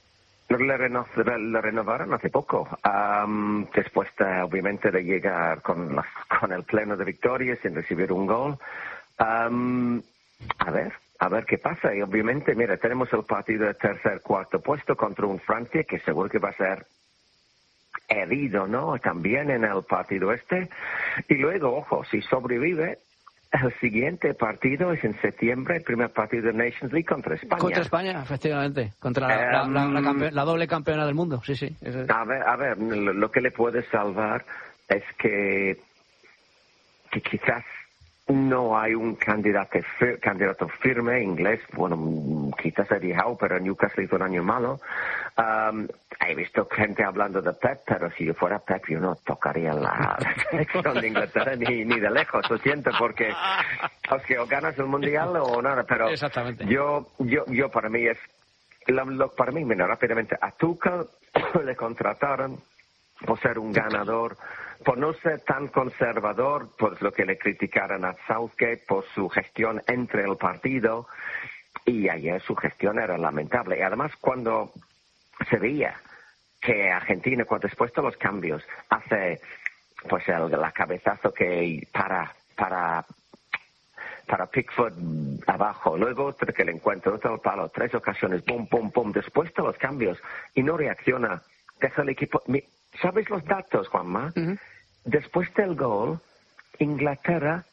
Speaker 18: Le, reno, le renovaron hace poco, um, después de, obviamente, de llegar con, la, con el pleno de victoria sin recibir un gol. Um, a ver, a ver qué pasa. Y obviamente, mira, tenemos el partido de tercer, cuarto puesto contra un Francia que seguro que va a ser herido, ¿no? También en el partido este. Y luego, ojo, si sobrevive, el siguiente partido es en septiembre, el primer partido de Nations League contra España.
Speaker 1: Contra España, efectivamente. Contra la, um, la, la, la, campe la doble campeona del mundo, sí, sí. Es...
Speaker 18: A ver, a ver, lo que le puede salvar es que, que quizás no hay un candidato, fir candidato firme inglés. Bueno, quizás Eddie Howe, pero Newcastle hizo un año malo. Um, he visto gente hablando de Pep, pero si yo fuera Pep yo no tocaría la selección de Inglaterra ni, ni de lejos. Lo siento, porque o, que o ganas el Mundial o nada. Pero
Speaker 1: exactamente.
Speaker 18: Yo, yo, yo para mí es, lo, lo, para mí, mira, rápidamente, a Tuchel le contrataron por ser un ganador, por no ser tan conservador, por lo que le criticaron a Southgate, por su gestión entre el partido, y ayer su gestión era lamentable. Y además, cuando se veía que Argentina, cuando después de los cambios, hace pues el la cabezazo que para para para Pickford abajo, luego otro que le encuentra, otro palo, tres ocasiones, pum, pum, pum, después de los cambios, y no reacciona, deja el equipo. ¿Sabes los datos, Juanma? Uh-huh. Después del gol, Inglaterra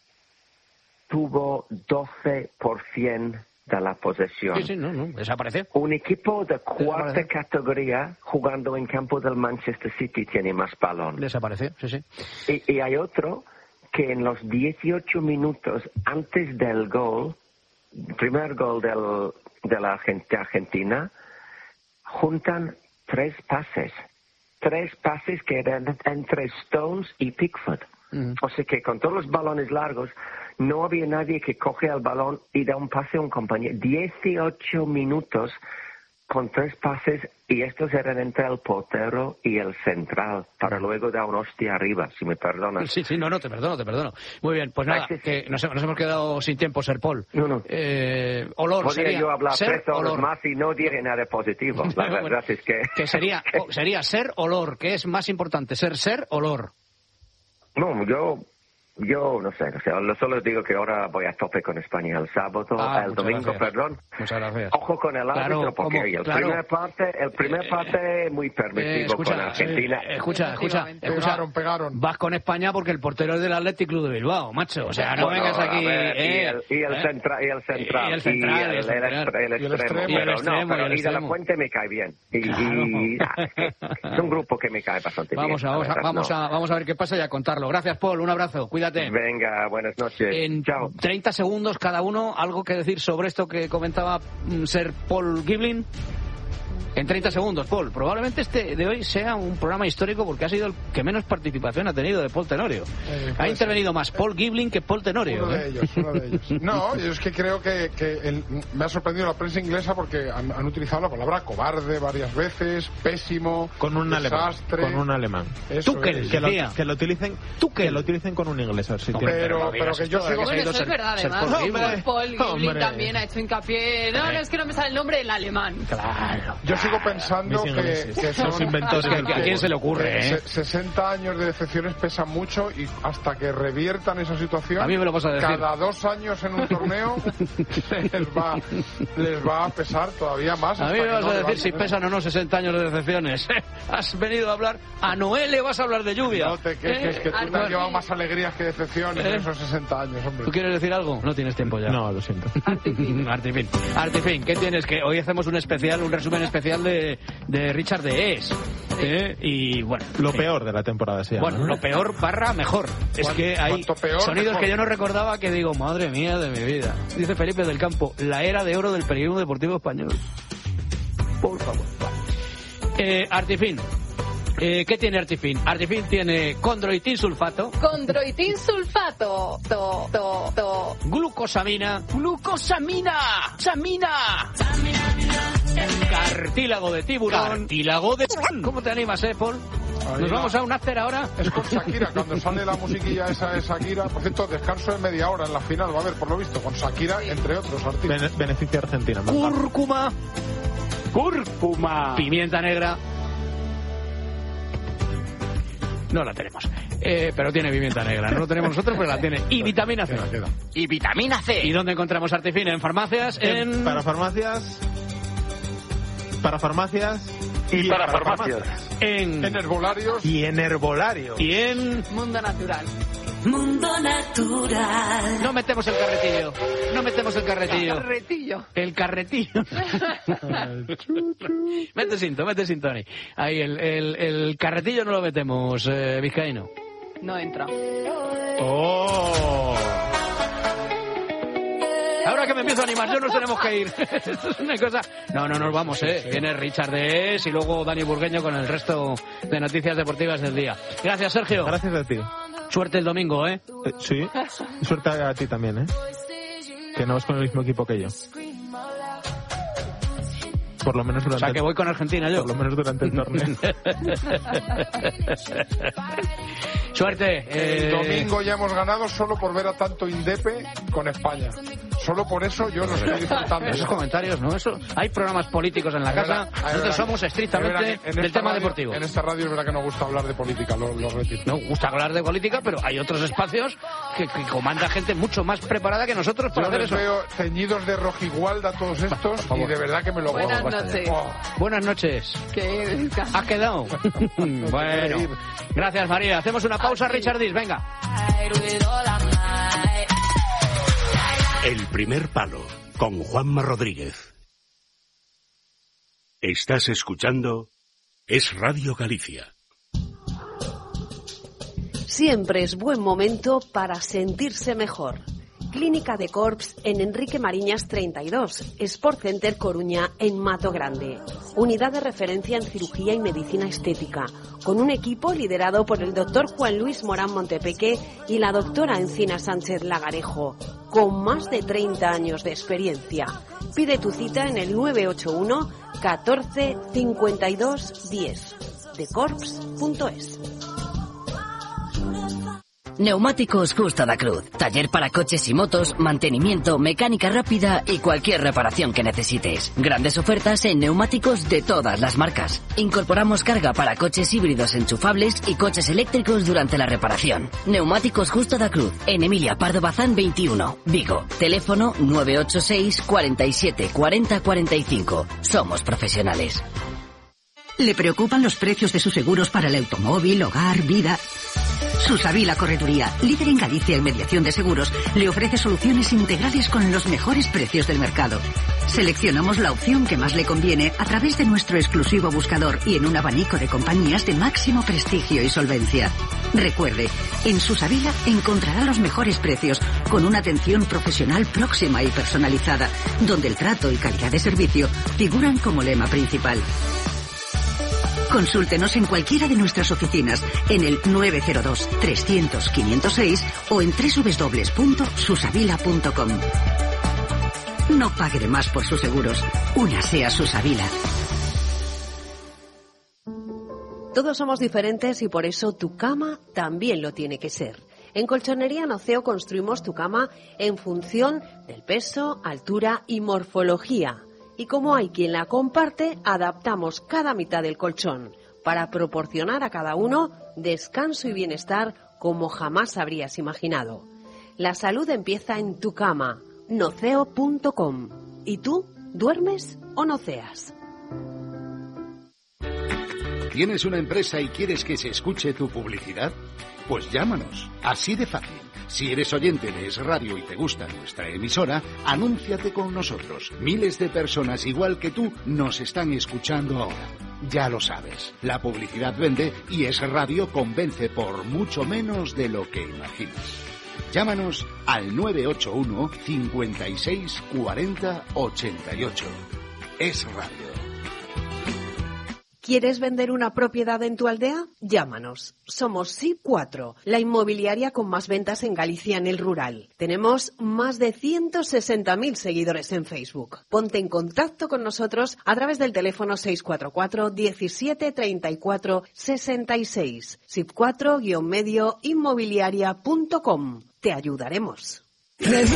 Speaker 18: tuvo doce por ciento de la posesión.
Speaker 1: Sí, sí, no, no, desapareció.
Speaker 18: Un equipo de cuarta categoría jugando en campo del Manchester City tiene más balón.
Speaker 1: Desapareció, sí, sí.
Speaker 18: Y, y hay otro que en los dieciocho minutos antes del gol, primer gol del, de la Argentina, juntan tres pases. Tres pases que eran entre Stones y Pickford. Mm. O sea que con todos los balones largos, no había nadie que coge el balón y da un pase a un compañero. dieciocho minutos con tres pases, y estos eran entre el portero y el central, para luego dar una hostia arriba, si me perdonas.
Speaker 1: Sí, sí, no, no, te perdono, te perdono. Muy bien, pues nada, que nos, nos hemos quedado sin tiempo, Ser Paul.
Speaker 18: No, no.
Speaker 1: Eh, olor,
Speaker 18: Podría
Speaker 1: sería
Speaker 18: yo hablar
Speaker 1: ser,
Speaker 18: tres horas
Speaker 1: olor.
Speaker 18: más y no diré nada positivo. La verdad bueno, es que...
Speaker 1: que sería, sería ser, olor, ¿qué es más importante? Ser, ser, olor.
Speaker 18: No, yo... Yo no sé, o sea, solo digo que ahora voy a tope con España el sábado,
Speaker 1: ah,
Speaker 18: el domingo,
Speaker 1: gracias.
Speaker 18: perdón.
Speaker 1: Muchas gracias.
Speaker 18: Ojo con el árbitro,
Speaker 1: claro,
Speaker 18: porque
Speaker 1: como,
Speaker 18: el
Speaker 1: claro.
Speaker 18: primer parte, el primer
Speaker 1: eh,
Speaker 18: parte muy permisivo
Speaker 1: eh, escucha,
Speaker 18: con Argentina.
Speaker 1: Eh, escucha, escucha, escucha,
Speaker 3: pegaron, pegaron.
Speaker 1: Vas con España porque el portero es del Athletic Club de Bilbao, macho. O sea, no
Speaker 18: bueno,
Speaker 1: vengas aquí.
Speaker 18: Ver,
Speaker 1: eh,
Speaker 18: y el, y el
Speaker 1: eh,
Speaker 18: central, y el central,
Speaker 1: y el central,
Speaker 18: y el, el, el, el, el extremo,
Speaker 3: y el
Speaker 18: pero
Speaker 1: extremo,
Speaker 18: no, pero
Speaker 1: y el
Speaker 18: y de la
Speaker 1: extremo.
Speaker 18: Fuente me cae bien. Y,
Speaker 1: claro.
Speaker 18: y ah, es, que es un grupo que me cae bastante
Speaker 1: vamos
Speaker 18: bien.
Speaker 1: A, vamos, a, vamos, no. a, vamos a ver qué pasa y a contarlo. Gracias, Paul. Un abrazo. Cuídate.
Speaker 18: Venga, buenas noches.
Speaker 1: En
Speaker 18: Chao.
Speaker 1: treinta segundos cada uno, ¿algo que decir sobre esto que comentaba mm, Ser Paul Giblin? En treinta segundos, Paul. Probablemente este de hoy sea un programa histórico porque ha sido el que menos participación ha tenido de Paul Tenorio. Eh, ha intervenido ser. más Paul Giblin que Paul Tenorio.
Speaker 3: Uno
Speaker 1: ¿eh?
Speaker 3: de ellos, uno de ellos. No, yo es que creo que, que el, me ha sorprendido la prensa inglesa porque han, han utilizado la palabra cobarde varias veces, pésimo,
Speaker 2: con un
Speaker 3: desastre.
Speaker 2: alemán. Con un alemán.
Speaker 1: Tuchel,
Speaker 2: que, lo, que lo utilicen,
Speaker 1: Tuchel.
Speaker 2: que lo utilicen con un inglés. A ver si
Speaker 3: no,
Speaker 2: tiene
Speaker 3: pero, pero que yo sigo.
Speaker 8: Bueno, eso es verdad, además. Paul, Paul Giblin también ha hecho hincapié. No, no, es que no me sale el nombre del alemán.
Speaker 1: Claro.
Speaker 3: Yo sigo pensando que, que son
Speaker 2: los inventores.
Speaker 1: Que, ¿a quién se le ocurre? Eh?
Speaker 3: sesenta años de decepciones pesan mucho y hasta que reviertan esa situación,
Speaker 1: a mí me lo vas a decir.
Speaker 3: Cada dos años en un torneo les va, les va a pesar todavía más.
Speaker 1: A mí me vas no a decir si pesan o no sesenta años de decepciones. Has venido a hablar, a Noel le vas a ver de lluvia.
Speaker 3: No te quejes,
Speaker 1: ¿Eh?
Speaker 3: que tú
Speaker 1: Artifin.
Speaker 3: te has llevado más alegrías que decepciones ¿Eh? en esos sesenta años, hombre.
Speaker 1: ¿Tú quieres decir algo? No tienes tiempo ya.
Speaker 2: No, lo siento.
Speaker 1: Artifin. Artifin. Artifin, ¿qué tienes? Que hoy hacemos un especial, un resumen especial de, de Richard de Es. ¿Eh? Y bueno.
Speaker 2: Lo peor de la temporada se llama.
Speaker 1: Bueno, lo peor barra mejor. Es que hay
Speaker 3: peor,
Speaker 1: sonidos
Speaker 3: mejor.
Speaker 1: que yo no recordaba que digo, madre mía de mi vida. Dice Felipe del Campo, la era de oro del periodismo deportivo español. Por favor. Eh, Artifin. Eh, ¿Qué tiene Artifin? Artifin tiene condroitin sulfato.
Speaker 8: Condroitin sulfato. To, to, to.
Speaker 1: Glucosamina. Glucosamina. Samina. Cartílago de tiburón. Cartílago de... ¿Cómo te animas, eh, Paul? Ahí ¿Nos va. vamos a un after ahora?
Speaker 3: Es con Shakira, cuando sale la musiquilla esa de Shakira. Por cierto, descanso de media hora en la final, va a haber, por lo visto, con Shakira, entre otros artistas.
Speaker 2: Bene beneficio Argentina.
Speaker 1: Cúrcuma. Cúrcuma. Pimienta negra. No la tenemos. Eh, pero tiene pimienta negra. No lo tenemos nosotros, pero la tiene. Y vitamina C.
Speaker 16: Y vitamina C.
Speaker 1: ¿Y dónde encontramos Artifine? En farmacias, en...
Speaker 2: en... Para farmacias... Para farmacias...
Speaker 3: Y,
Speaker 2: y
Speaker 3: para,
Speaker 2: para
Speaker 3: farmacias.
Speaker 2: farmacias.
Speaker 1: En...
Speaker 3: En herbolarios.
Speaker 2: Y en herbolarios.
Speaker 1: Y en...
Speaker 8: Mundo Natural.
Speaker 13: Mundo Natural.
Speaker 1: No metemos el carretillo. No metemos el carretillo.
Speaker 8: El carretillo.
Speaker 1: El carretillo. Mete cinto, mete cintoni. Ahí, el, el, el carretillo no lo metemos, eh, vizcaíno.
Speaker 8: No entra.
Speaker 1: ¡Oh! Ahora que me empiezo a animar, yo nos tenemos que ir. Esto es una cosa... No, no nos vamos, ¿eh? Viene Richard de Es y luego Dani Burgueño con el resto de noticias deportivas del día. Gracias, Sergio.
Speaker 2: Gracias a ti.
Speaker 1: Suerte el domingo, ¿eh?
Speaker 2: eh sí. Suerte a ti también, ¿eh? Que no vas con el mismo equipo que yo. Por lo menos durante...
Speaker 1: O sea, que voy con Argentina yo.
Speaker 2: Por lo menos durante el torneo.
Speaker 1: Suerte.
Speaker 3: El
Speaker 1: eh...
Speaker 3: domingo ya hemos ganado solo por ver a tanto Indepe con España. Solo por eso yo no estoy disfrutando.
Speaker 1: Esos comentarios, ¿no? Eso, hay programas políticos en la casa.
Speaker 3: Verdad,
Speaker 1: Nosotros
Speaker 3: verdad,
Speaker 1: somos estrictamente del tema
Speaker 3: radio,
Speaker 1: deportivo.
Speaker 3: En esta radio es verdad que no gusta hablar de política, lo, lo retiro.
Speaker 1: No gusta hablar de política, pero hay otros espacios que, que comanda gente mucho más preparada que nosotros para
Speaker 3: yo
Speaker 1: hacer
Speaker 3: les
Speaker 1: eso.
Speaker 3: veo teñidos de rojigualda todos estos y de verdad que me lo
Speaker 8: Buenas
Speaker 3: gozo.
Speaker 8: noches.
Speaker 3: Oh.
Speaker 1: Buenas noches.
Speaker 8: ¿Qué?
Speaker 1: ¿Has quedado? Bueno. Gracias, María. Hacemos una pausa, Richard Dis. Venga.
Speaker 10: El primer palo con Juanma Rodríguez. Estás escuchando Es Radio Galicia.
Speaker 19: Siempre es buen momento para sentirse mejor. Clínica de Corps en Enrique Mariñas treinta y dos, Sport Center Coruña en Mato Grande. Unidad de referencia en cirugía y medicina estética, con un equipo liderado por el doctor Juan Luis Morán Montepeque y la doctora Encina Sánchez Lagarejo, con más de treinta años de experiencia. Pide tu cita en el nueve ocho uno catorce cincuenta y dos diez, de corps punto es.
Speaker 20: Neumáticos Justa da Cruz. Taller para coches y motos, mantenimiento, mecánica rápida y cualquier reparación que necesites. Grandes ofertas en neumáticos de todas las marcas. Incorporamos carga para coches híbridos enchufables y coches eléctricos durante la reparación. Neumáticos Justa da Cruz. En Emilia Pardo Bazán veintiuno, Vigo. Teléfono nueve ocho seis cuarenta y siete cuarenta cuarenta y cinco. Somos profesionales.
Speaker 21: ¿Le preocupan los precios de sus seguros para el automóvil, hogar, vida? Susavila Correduría, líder en Galicia en mediación de seguros, le ofrece soluciones integrales con los mejores precios del mercado. Seleccionamos la opción que más le conviene a través de nuestro exclusivo buscador y en un abanico de compañías de máximo prestigio y solvencia. Recuerde, en Susavila encontrará los mejores precios con una atención profesional próxima y personalizada, donde el trato y calidad de servicio figuran como lema principal. Consúltenos en cualquiera de nuestras oficinas en el nueve cero dos trescientos quinientos seis o en doble u doble u doble u punto susavila punto com. No pague de más por sus seguros. Únase a Susavila.
Speaker 19: Todos somos diferentes y por eso tu cama también lo tiene que ser. En Colchonería Noceo construimos tu cama en función del peso, altura y morfología. Y como hay quien la comparte, adaptamos cada mitad del colchón para proporcionar a cada uno descanso y bienestar como jamás habrías imaginado. La salud empieza en tu cama, noceo punto com. ¿Y tú, duermes o noceas?
Speaker 22: ¿Tienes una empresa y quieres que se escuche tu publicidad? Pues llámanos, así de fácil. Si eres oyente de Es Radio y te gusta nuestra emisora, anúnciate con nosotros. Miles de personas igual que tú nos están escuchando ahora. Ya lo sabes, la publicidad vende y Es Radio convence por mucho menos de lo que imaginas. Llámanos al nueve ocho uno cincuenta y seis cuarenta ochenta y ocho. Es Radio.
Speaker 19: ¿Quieres vender una propiedad en tu aldea? Llámanos. Somos S I P cuatro, la inmobiliaria con más ventas en Galicia en el rural. Tenemos más de ciento sesenta mil seguidores en Facebook. Ponte en contacto con nosotros a través del teléfono seis cuatro cuatro diecisiete treinta y cuatro sesenta y seis. S I P cuatro guion medio inmobiliaria punto com. Te ayudaremos.